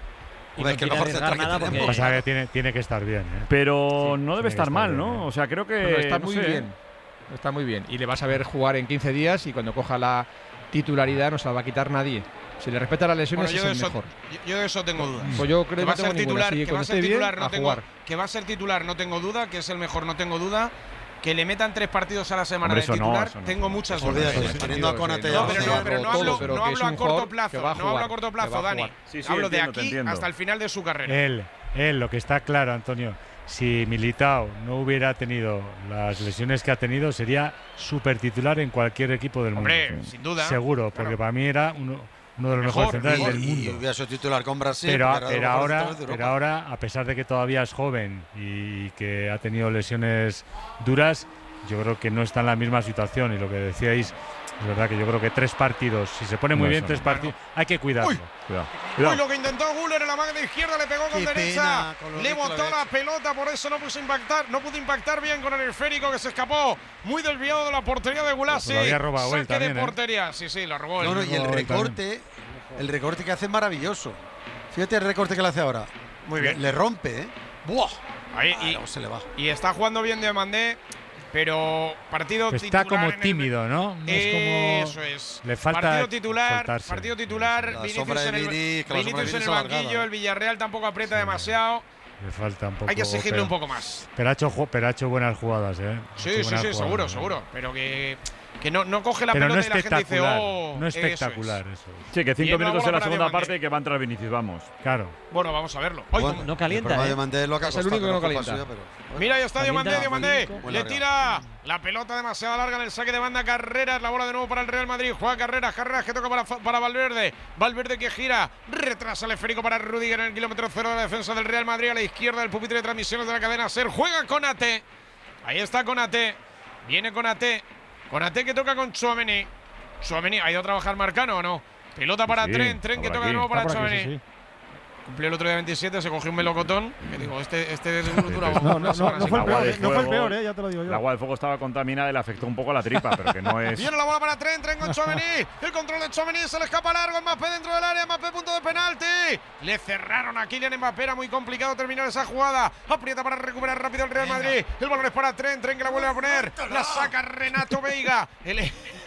Y Hombre, no que el quiere mejor arriesgar central que nada tenemos. porque Pasa que tiene, tiene que estar bien. ¿eh? Pero no debe tiene que estar estar mal, bien, ¿no? ¿eh? O sea, creo que. Pero está no muy sé. bien. Está muy bien. Y le vas a ver jugar en quince días y cuando coja la titularidad no se la va a quitar nadie. Si le respeta las lesiones Bueno, yo, de es el eso, mejor. yo, yo de eso tengo dudas. Pues yo creo que que va no a ser tengo ninguna. titular, Así que que va a cuando ser esté bien, titular, no a tengo, jugar. que va a ser titular, no tengo duda, que es el mejor, no tengo duda. Que le metan tres partidos a la semana Hombre, de eso no, titular, eso no. tengo muchas Olvídate, dudas. teniendo a Konate No, ya pero jugar no, pero no todo, hablo, pero no que hablo es a un corto jugador plazo, que va a no hablo a jugar, corto que plazo, va a Dani. jugar. Sí, sí, hablo de entiendo, te aquí entiendo. hasta el final de su carrera. Él, él, lo que está claro, Antonio, si Militao no hubiera tenido las lesiones que ha tenido, sería súper titular en cualquier equipo del Hombre, mundo. sin duda. Seguro, porque Claro. para mí era uno, uno de los Mejor, mejores centrales mejor. del Y, y mundo. hubiera sido titular con Brasil. Pero, porque era de los pero mejores ahora, centrales de pero Europa. ahora, a pesar de que todavía es joven y que ha tenido lesiones duras, yo creo que no está en la misma situación. Y lo que decíais, es verdad que yo creo que tres partidos, si se pone muy No, bien eso tres no. partidos, hay que cuidarlo. Uy. Cuidado. Uy, Cuidado. lo que intentó Guller en la mano de izquierda, le pegó con Qué derecha, pena, con lo le rico lo botó había la hecho. pelota, por eso no puso impactar, no pudo impactar bien con el esférico que se escapó, muy desviado de la portería de Gulasi. Pues lo había robado él Saque de también, ¿eh? portería, sí, sí, lo robó él. No, no, y el Lo- recorte, el recorte que hace es maravilloso. Fíjate el recorte que le hace ahora. Muy bien. Le, le rompe, ¿eh? ¡Buah! Ahí, Ah, y, luego se le va. y está jugando bien de Mandé, pero partido Está titular como en el- tímido, ¿no? No es como- Eso es. le falta partido titular, soltarse. partido titular, La Vinicius sombra de en el, Vini, que la sombra de Vinicius Vini en el es alargada, banquillo, ¿eh? el Villarreal tampoco aprieta Sí. demasiado. Le falta un poco. Hay que exigirle pero- un poco más. Pero ha hecho, ju- pero ha hecho buenas jugadas, ¿eh? Ha Sí, hecho sí, buenas sí, jugadas, seguro, ¿eh? seguro. Pero que que no, no coge la Pero pelota no y la gente dice, espectacular, oh, no eso es. espectacular eso. Sí, que cinco Viene la minutos bola en la para segunda Diomandé. parte y que va a entrar Vinicius, vamos. Claro. Bueno, vamos a verlo. Ay, Bueno, cómo- No calienta, el problema ¿eh? de Diomandé es lo que ha Es el costado, único que no es culpa calienta. suya, pero- Mira, ahí está Calienta Diomandé, Diomandé. Muy Le larga. tira la pelota demasiado larga en el saque de banda. Carreras, la bola de nuevo para el Real Madrid. Juega Carreras, Carreras que toca para, para Valverde. Valverde que gira, retrasa el esférico para Rudiger en el kilómetro cero de la defensa del Real Madrid. A la izquierda del pupitre de transmisiones de la cadena SER. Juega Konaté. Ahí está Konaté. Viene Konaté. Konaté que toca con Tchouaméni. Tchouaméni, ¿ha ido a trabajar Marcano o no? Pelota para Sí, Tren, Tren está que por toca de aquí. nuevo para Está por aquí, Tchouaméni. sí, sí. Cumplió el otro día veintisiete, se cogió un melocotón. Que digo, este, este dura No, no, no, semana no sin fue el agua. peor, de eh, no fue el fuego. peor, eh, ya te lo digo El yo. agua del fuego estaba contaminada y le afectó un poco a la tripa, pero que no es. Viene la bola para Tren, Tren con Tchouaméni. El control de Tchouaméni se le escapa largo. Mbappé dentro del área, Mbappé punto de penalti. Le cerraron a Kylian Mbappé, era muy complicado terminar esa jugada. Aprieta para recuperar rápido el Real Madrid. El balón es para Tren, Tren que la vuelve a poner. La saca Renato Veiga. El...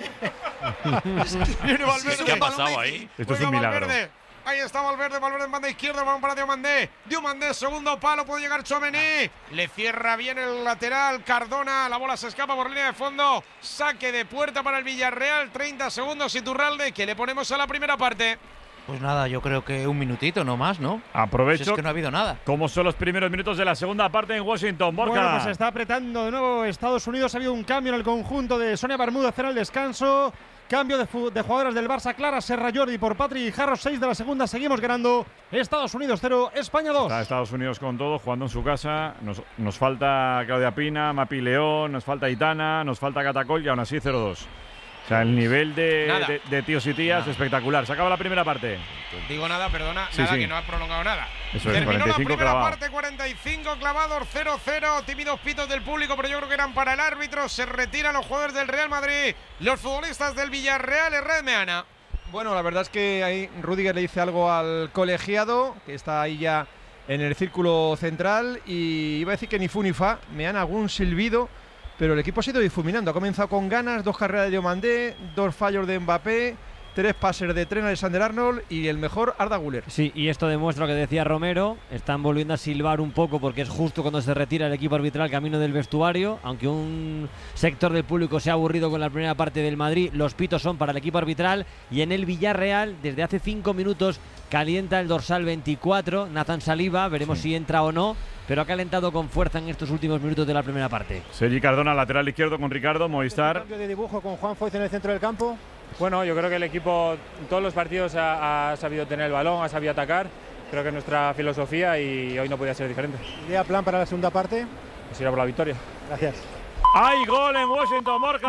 Viene Valverde. ¿Qué ha pasado ahí? Esto es Juega un milagro. Valverde. Ahí está Valverde, Valverde en banda izquierda, el balón para Diomandé. Diomandé, segundo palo, puede llegar Tchouaméni. Le cierra bien el lateral, Cardona, la bola se escapa por línea de fondo. Saque de puerta para el Villarreal, treinta segundos Iturralde, que le ponemos a la primera parte. Pues nada, yo creo que un minutito, no más, ¿no? Aprovecho. Si es que no ha habido nada. Como son los primeros minutos de la segunda parte en Washington, Borja. Bueno, pues está apretando de nuevo Estados Unidos. Ha habido un cambio en el conjunto de Sonia Bermúdez en el descanso. Cambio de, de jugadoras del Barça, Clara Serra Jordi por Patrick Jarros, seis de la segunda. Seguimos ganando. Estados Unidos cero, España dos. Está Estados Unidos con todo, jugando en su casa. Nos, nos falta Claudia Pina, Mapi León, nos falta Itana, nos falta Catacol y aún así cero dos. O sea, el nivel de, Nada. de, de tíos y tías Nada. espectacular. Se acaba la primera parte. Digo nada, perdona, Sí, nada sí. que no ha prolongado nada. Eso es, Terminó cuarenta y la cinco primera clavado. parte, cuarenta y cinco clavados, cero cero. Tímidos pitos del público, pero yo creo que eran para el árbitro. Se retiran los jugadores del Real Madrid. Los futbolistas del Villarreal, Herrera Meana. Bueno, la verdad es que ahí Rudiger le dice algo al colegiado, que está ahí ya en el círculo central, y iba a decir que ni fu ni fa, me han algún silbido, pero el equipo ha ido difuminando. Ha comenzado con ganas, dos carreras de Diomandé, dos fallos de Mbappé, tres pases de Tren, Alexander Arnold y el mejor Arda Güler. Sí, y esto demuestra lo que decía Romero. Están volviendo a silbar un poco porque es justo cuando se retira el equipo arbitral camino del vestuario. Aunque un sector del público se ha aburrido con la primera parte del Madrid, los pitos son para el equipo arbitral. Y en el Villarreal, desde hace cinco minutos, calienta el dorsal veinticuatro, Nathan Saliba. Veremos Sí. si entra o no, pero ha calentado con fuerza en estos últimos minutos de la primera parte. Sergi Cardona, lateral izquierdo con Ricardo, Movistar. Cambio de dibujo con Juan Foyt en el centro del campo. Bueno, yo creo que el equipo en todos los partidos ha, ha sabido tener el balón, ha sabido atacar. Creo que es nuestra filosofía y hoy no podía ser diferente. Idea plan para la segunda parte. Pues ir a por la victoria. Gracias. ¡Hay gol en Washington, Borja!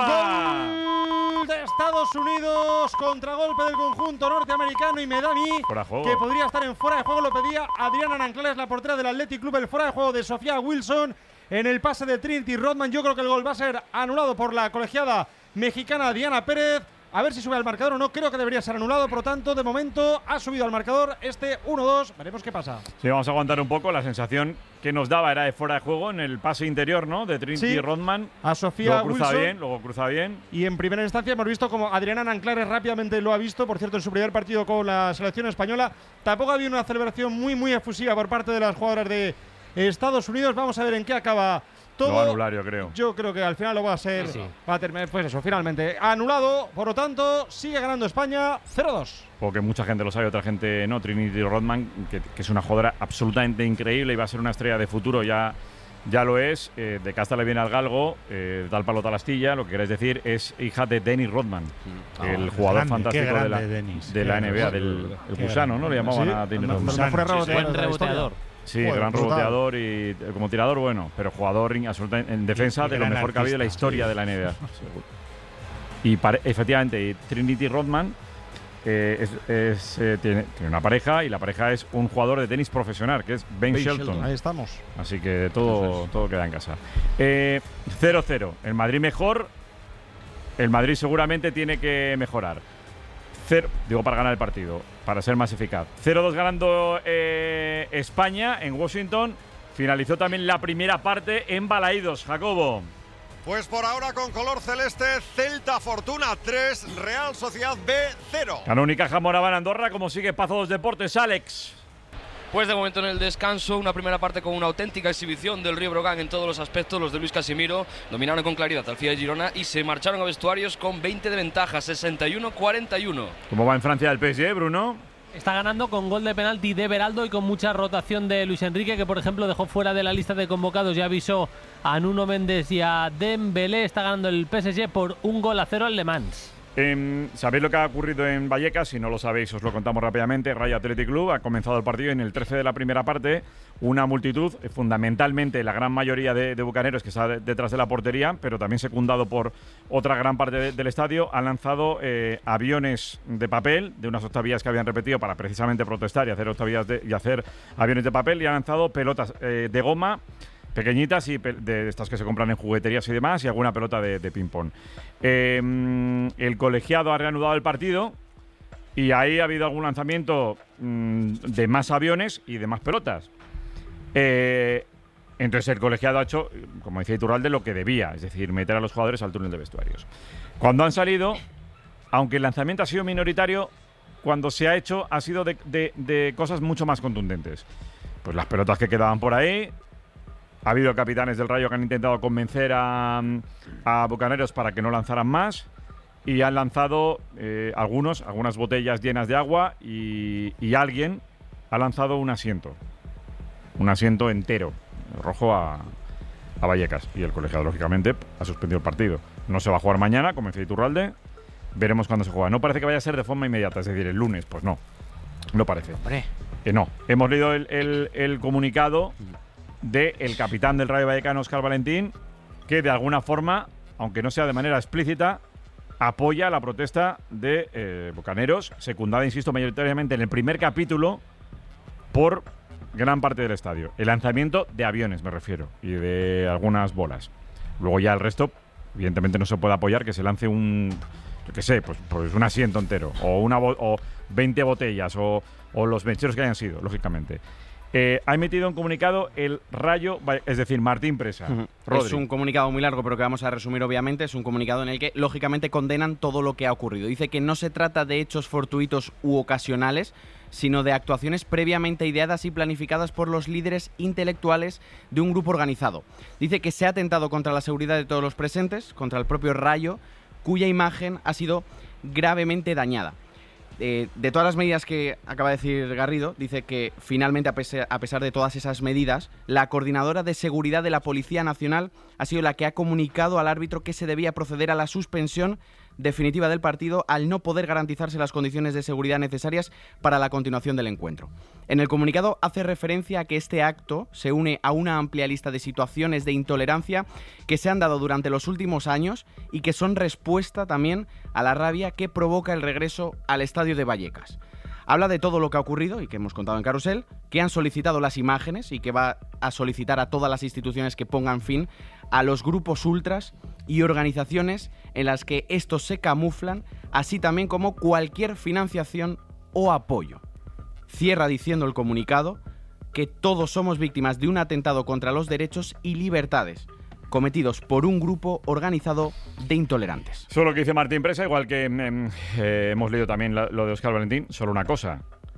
Gol de Estados Unidos, contragolpe del conjunto norteamericano y Medani, Fuera de juego. que podría estar en fuera de juego, lo pedía Adriana Nanclares, la portera del Athletic Club, el fuera de juego de Sofía Wilson en el pase de Trinity Rodman. Yo creo que el gol va a ser anulado por la colegiada mexicana Diana Pérez. A ver si sube al marcador o no, creo que debería ser anulado, por lo tanto, de momento ha subido al marcador este uno dos, veremos qué pasa. Sí, vamos a aguantar un poco. La sensación que nos daba era de fuera de juego en el pase interior, ¿no? De Trinity Sí. Rodman. A Sofía Luego cruza Wilson. bien, luego cruza bien. Y en primera instancia hemos visto como Adriana Nanclares rápidamente lo ha visto, por cierto, en su primer partido con la selección española. Tampoco había una celebración muy, muy efusiva por parte de las jugadoras de Estados Unidos. Vamos a ver en qué acaba todo. Lo va a anular, yo creo. Yo creo que al final lo va a ser. Sí. Va a terminar, pues eso, finalmente anulado. Por lo tanto, sigue ganando España cero dos. Porque mucha gente lo sabe, otra gente no. Trinity Rodman, que, que es una jugadora absolutamente increíble y va a ser una estrella de futuro, ya, ya lo es. Eh, de casta le viene al galgo, eh, da el palo a la astilla. Lo que queréis decir es hija de Dennis Rodman, Ah, el qué jugador grande, fantástico qué de la, grande Dennis, de qué la N B A, grande, del el qué gusano, ¿no? Le grande. llamaban Sí, a Dennis no, Rodman. no, mejor reboteador Buen reboteador. Sí, Joder, gran brutal. reboteador y eh, como tirador bueno, pero jugador in- absolutamente en defensa Y de lo gran mejor que ha habido en la artista, historia sí. de la N B A. Seguro. Y pare- efectivamente, y Trinity Rodman eh, es, es, eh, tiene, tiene una pareja y la pareja es un jugador de tenis profesional, que es Ben, Ben Shelton. Shelton, ahí estamos. Así que todo, todo queda en casa. Eh, cero cero. El Madrid mejor. El Madrid seguramente tiene que mejorar. Cero, digo para ganar el partido, para ser más eficaz. cero dos ganando eh, España en Washington. Finalizó también la primera parte en Balaídos, Jacobo. Pues por ahora con color celeste, Celta Fortuna tres, Real Sociedad B cero. Ganó Unicaja Moraván Andorra, como sigue Pazo dos Deportes, Alex. Pues de momento en el descanso, una primera parte con una auténtica exhibición del Río Brogan en todos los aspectos. Los de Luis Casimiro dominaron con claridad al F I A de Girona y se marcharon a vestuarios con veinte de ventaja, sesenta y uno cuarenta y uno. ¿Cómo va en Francia el P S G, Bruno? Está ganando con gol de penalti de Beraldo y con mucha rotación de Luis Enrique, que por ejemplo dejó fuera de la lista de convocados y avisó a Nuno Méndez y a Dembélé. Está ganando el P S G por un gol a cero al Le Mans. Eh, ¿Sabéis lo que ha ocurrido en Vallecas? Si no lo sabéis, os lo contamos rápidamente. Rayo Athletic Club ha comenzado el partido en el trece de la primera parte. Una multitud, fundamentalmente la gran mayoría de, de bucaneros que está de, detrás de la portería, pero también secundado por otra gran parte de, del estadio, han lanzado eh, aviones de papel de unas octavillas que habían repetido para precisamente protestar y hacer octavillas de, y hacer aviones de papel, y han lanzado pelotas eh, de goma pequeñitas y de estas que se compran en jugueterías y demás, y alguna pelota de, de ping-pong. Eh, el colegiado ha reanudado el partido y ahí ha habido algún lanzamiento mmm, de más aviones y de más pelotas. Eh, entonces el colegiado ha hecho, como decía Iturralde, lo que debía, es decir, meter a los jugadores al túnel de vestuarios. Cuando han salido, aunque el lanzamiento ha sido minoritario, cuando se ha hecho ha sido de, de, de cosas mucho más contundentes. Pues las pelotas que quedaban por ahí. Ha habido capitanes del Rayo que han intentado convencer a, a bucaneros para que no lanzaran más, y han lanzado eh, algunos, algunas botellas llenas de agua, y, y alguien ha lanzado un asiento, un asiento entero, rojo a, a Vallecas, y el colegiado, lógicamente, ha suspendido el partido. No se va a jugar mañana, como decía Iturralde, veremos cuándo se juega. No parece que vaya a ser de forma inmediata, es decir, el lunes, pues no, no parece. Hombre. Eh, no, hemos leído el, el, el comunicado del capitán del Rayo Vallecano, Óscar Valentín, que de alguna forma, aunque no sea de manera explícita, apoya la protesta de eh, bucaneros, secundada, insisto, mayoritariamente en el primer capítulo por gran parte del estadio. El lanzamiento de aviones, me refiero, y de algunas bolas. Luego ya el resto, evidentemente no se puede apoyar que se lance un, yo qué sé, pues, pues un asiento entero, o, una o veinte botellas, o, o los mecheros que hayan sido, lógicamente. Eh, ha emitido un comunicado el Rayo, es decir, Martín Presa. Uh-huh. Es un comunicado muy largo, pero que vamos a resumir obviamente. Es un comunicado en el que, lógicamente, condenan todo lo que ha ocurrido. Dice que no se trata de hechos fortuitos u ocasionales, sino de actuaciones previamente ideadas y planificadas por los líderes intelectuales de un grupo organizado. Dice que se ha atentado contra la seguridad de todos los presentes, contra el propio Rayo, cuya imagen ha sido gravemente dañada. Eh, de todas las medidas que acaba de decir Garrido, dice que finalmente, a pesar, a pesar de todas esas medidas, la coordinadora de seguridad de la Policía Nacional ha sido la que ha comunicado al árbitro que se debía proceder a la suspensión definitiva del partido al no poder garantizarse las condiciones de seguridad necesarias para la continuación del encuentro. En el comunicado hace referencia a que este acto se une a una amplia lista de situaciones de intolerancia que se han dado durante los últimos años y que son respuesta también a la rabia que provoca el regreso al estadio de Vallecas. Habla de todo lo que ha ocurrido y que hemos contado en Carrusel, que han solicitado las imágenes y que va a solicitar a todas las instituciones que pongan fin a los grupos ultras y organizaciones en las que estos se camuflan, así también como cualquier financiación o apoyo. Cierra diciendo el comunicado que todos somos víctimas de un atentado contra los derechos y libertades cometidos por un grupo organizado de intolerantes. Solo que dice Martín Presa, igual que eh, eh, hemos leído también la, lo de Óscar Valentín, solo una cosa,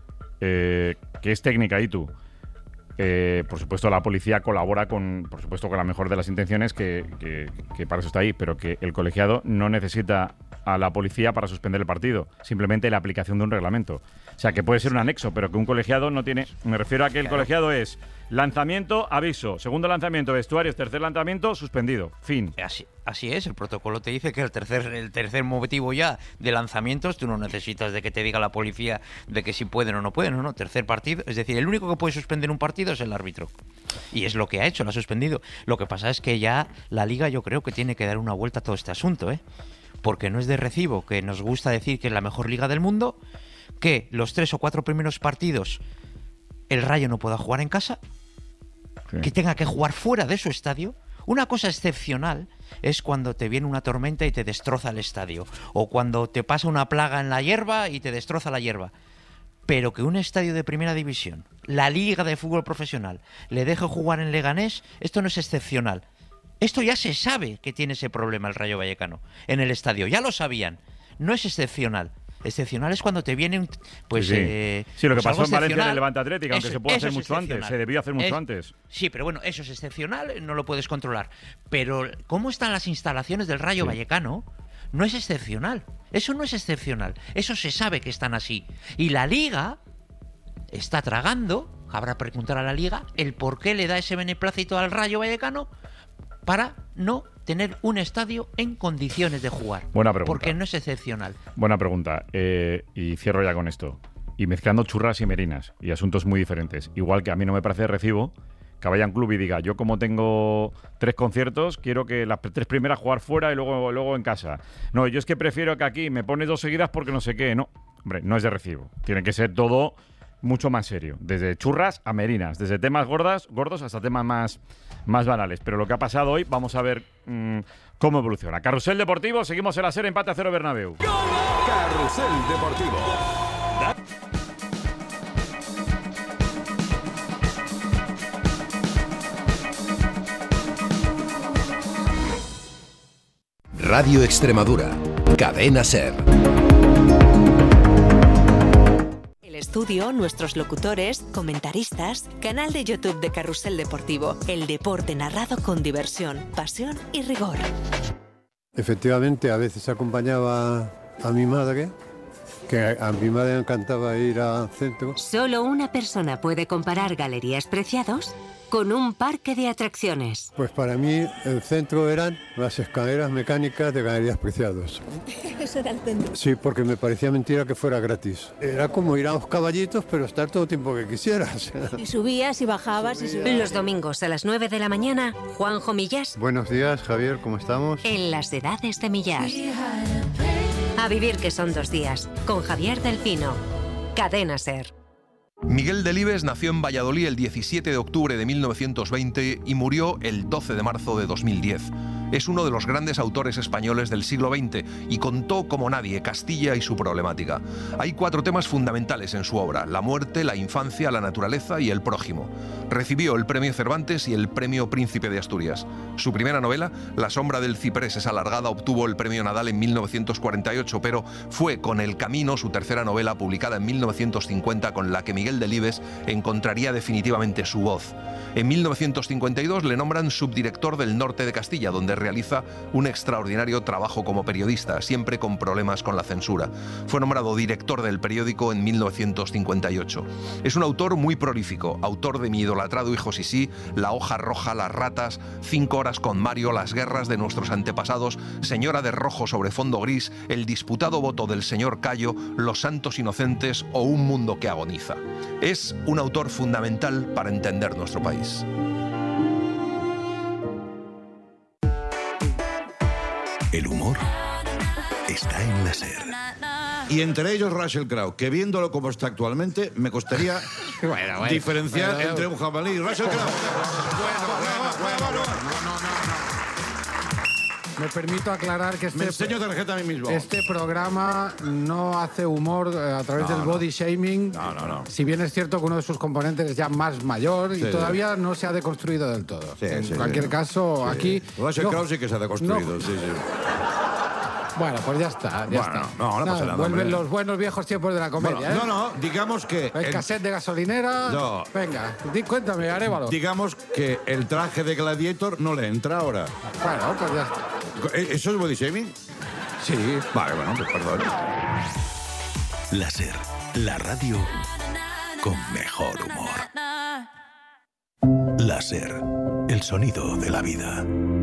eh, que es técnica, y tú. Eh, por supuesto, la policía colabora con, por supuesto, con la mejor de las intenciones, que, que, que para eso está ahí, pero que el colegiado no necesita a la policía para suspender el partido, simplemente la aplicación de un reglamento. O sea, que puede ser un anexo, pero que un colegiado no tiene... Me refiero a que el claro. colegiado es lanzamiento, aviso, segundo lanzamiento, vestuarios, tercer lanzamiento, suspendido, fin. Así, así es, el protocolo te dice que el tercer, el tercer motivo ya de lanzamientos, tú no necesitas de que te diga la policía de que si pueden o no pueden, no, no, tercer partido, es decir, el único que puede suspender un partido es el árbitro. Y es lo que ha hecho, lo ha suspendido. Lo que pasa es que ya la Liga yo creo que tiene que dar una vuelta a todo este asunto, ¿eh? Porque no es de recibo que nos gusta decir que es la mejor liga del mundo, que los tres o cuatro primeros partidos el Rayo no pueda jugar en casa, sí. que tenga que jugar fuera de su estadio. Una cosa excepcional es cuando te viene una tormenta y te destroza el estadio, o cuando te pasa una plaga en la hierba y te destroza la hierba. Pero que un estadio de primera división, la Liga de Fútbol Profesional, le deje jugar en Leganés, esto no es excepcional. Esto ya se sabe que tiene ese problema el Rayo Vallecano en el estadio, ya lo sabían, no es excepcional. Excepcional es cuando te viene un, pues sí, sí. Eh, sí, lo que pues pasó en Valencia en excepcional. el Levante Atlético, aunque Eso- se puede eso hacer es mucho antes, excepcional. se debió hacer mucho Es- antes. Sí, pero bueno, eso es excepcional, no lo puedes controlar. Pero cómo están las instalaciones del Rayo Sí. Vallecano no es excepcional. Eso no es excepcional. Eso se sabe que están así. Y la Liga está tragando, habrá que preguntar a la Liga, el por qué le da ese beneplácito al Rayo Vallecano para no tener un estadio en condiciones de jugar. Buena pregunta. Porque no es excepcional. Buena pregunta. Eh, y cierro ya con esto. Y mezclando churras y merinas y asuntos muy diferentes. Igual que a mí no me parece de recibo que vaya a un club y diga, yo como tengo tres conciertos, quiero que las tres primeras jugar fuera y luego, luego en casa. No, yo es que prefiero que aquí me pones dos seguidas porque no sé qué. No, hombre, no es de recibo. Tiene que ser todo mucho más serio. Desde churras a merinas. Desde temas gordas, gordos hasta temas más, más banales. Pero lo que ha pasado hoy, vamos a ver mmm, cómo evoluciona. Carrusel Deportivo, seguimos en la serie empate a cero Bernabéu. Carrusel Deportivo. Radio Extremadura, Cadena Ser. El estudio, nuestros locutores, comentaristas, canal de YouTube de Carrusel Deportivo, el deporte narrado con diversión, pasión y rigor. Efectivamente, a veces acompañaba a mi madre, que a mi madre le encantaba ir al centro. Solo una persona puede comparar Galerías Preciados con un parque de atracciones. Pues para mí el centro eran las escaleras mecánicas de Galerías Preciados. Eso era el centro. Sí, porque me parecía mentira que fuera gratis. Era como ir a los caballitos, pero estar todo el tiempo que quisieras. Y subías y bajabas y subías. Los domingos a las nueve de la mañana, Juanjo Millás Buenos días, Javier, ¿cómo estamos? en Las Edades de Millás. A vivir que son dos días, con Javier del Pino. Cadena Ser. Miguel Delibes nació en Valladolid el diecisiete de octubre de mil novecientos veinte y murió el doce de marzo de dos mil diez. Es uno de los grandes autores españoles del siglo veinte y contó como nadie Castilla y su problemática. Hay cuatro temas fundamentales en su obra: la muerte, la infancia, la naturaleza y el prójimo. Recibió el premio Cervantes y el premio Príncipe de Asturias. Su primera novela, La sombra del ciprés es alargada, obtuvo el premio Nadal en mil novecientos cuarenta y ocho, pero fue con El camino, su tercera novela, publicada en mil novecientos cincuenta, con la que Miguel Delibes encontraría definitivamente su voz. En mil novecientos cincuenta y dos le nombran subdirector del Norte de Castilla, donde realiza un extraordinario trabajo como periodista, siempre con problemas con la censura. Fue nombrado director del periódico en mil novecientos cincuenta y ocho. Es un autor muy prolífico, autor de Mi idolatrado hijo Sisí, La hoja roja, Las ratas, Cinco horas con Mario, Las guerras de nuestros antepasados, Señora de rojo sobre fondo gris, El disputado voto del señor Cayo, Los santos inocentes o Un mundo que agoniza. Es un autor fundamental para entender nuestro país. El humor está en la SER. Y entre ellos Russell Crowe, que viéndolo como está actualmente, me costaría bueno, bueno, diferenciar bueno, entre un jabalí y Russell Crowe. Me permito aclarar que este, Me enseño tarjeta a mí mismo. este programa no hace humor eh, a través No, del no. body shaming. No, no, no. Si bien es cierto que uno de sus componentes es ya más mayor y Sí, todavía no se ha deconstruido del todo. Sí, en sí, cualquier sí. caso, Sí. aquí. Russell no- Crowe sí que se ha deconstruido, no- sí, sí. Bueno, pues ya está, ya Bueno, está. no, no pasa nada, Vuelven hombre. los buenos viejos tiempos de la comedia. Bueno, ¿eh? no, no, digamos que... El el- cassette de gasolinera. No. Venga, di, cuéntame, Arévalo. Digamos que el traje de Gladiator no le entra ahora. Bueno, pues ya está. ¿E- ¿Eso es body shaming? Sí. Vale, bueno, pues perdón. La SER, la radio con mejor humor. La SER, el sonido de la vida.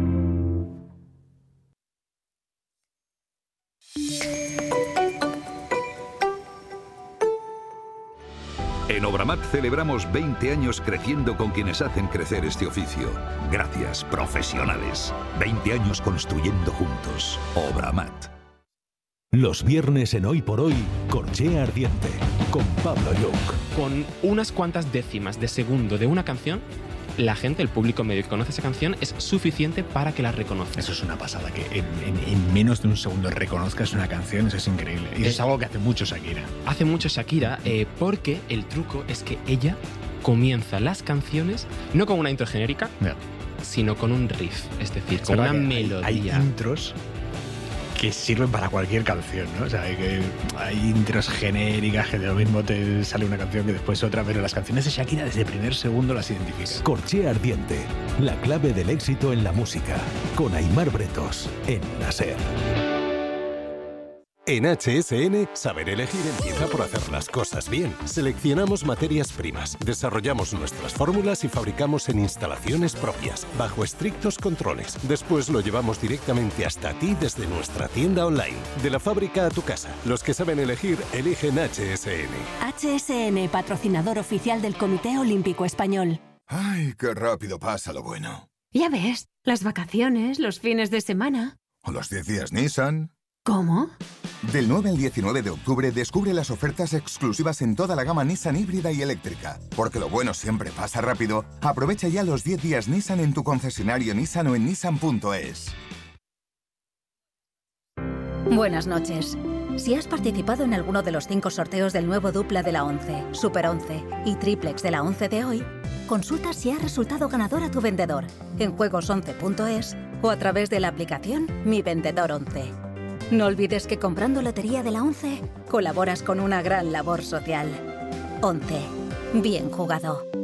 En Obramat celebramos veinte años creciendo con quienes hacen crecer este oficio. Gracias, profesionales. veinte años construyendo juntos. Obramat. Los viernes en Hoy por Hoy, Corchea Ardiente, con Pablo Young. Con unas cuantas décimas de segundo de una canción, la gente, el público medio que conoce esa canción, es suficiente para que la reconozca. Eso es una pasada, que en, en- en menos de un segundo reconozcas una canción, eso es increíble. Y eso es algo que hace mucho Shakira. Hace mucho Shakira, eh, porque el truco es que ella comienza las canciones no con una intro genérica, sino con un riff, es decir, Es con verdad una que hay- melodía. Hay intros que sirven para cualquier canción, ¿no? O sea, hay, que, hay intros genéricas que de lo mismo te sale una canción que después otra, pero las canciones de Shakira desde el primer segundo las identificas. Corchea Ardiente, la clave del éxito en la música, con Aimar Bretos, en La SER. En H S N, saber elegir empieza por hacer las cosas bien. Seleccionamos materias primas, desarrollamos nuestras fórmulas y fabricamos en instalaciones propias, bajo estrictos controles. Después lo llevamos directamente hasta ti desde nuestra tienda online. De la fábrica a tu casa. Los que saben elegir, eligen H S N. H S N, patrocinador oficial del Comité Olímpico Español. Ay, qué rápido pasa lo bueno. Ya ves, las vacaciones, los fines de semana. O los diez días Nissan. ¿Cómo? Del nueve al diecinueve de octubre descubre las ofertas exclusivas en toda la gama Nissan híbrida y eléctrica. Porque lo bueno siempre pasa rápido. Aprovecha ya los diez días Nissan en tu concesionario Nissan o en nissan punto es. Buenas noches. Si has participado en alguno de los cinco sorteos del nuevo Dupla de la once, Super once y Triplex de la once de hoy, consulta si ha resultado ganador a tu vendedor en juegos once punto es o a través de la aplicación Mi Vendedor once. No olvides que comprando Lotería de la once, colaboras con una gran labor social. once. Bien jugado.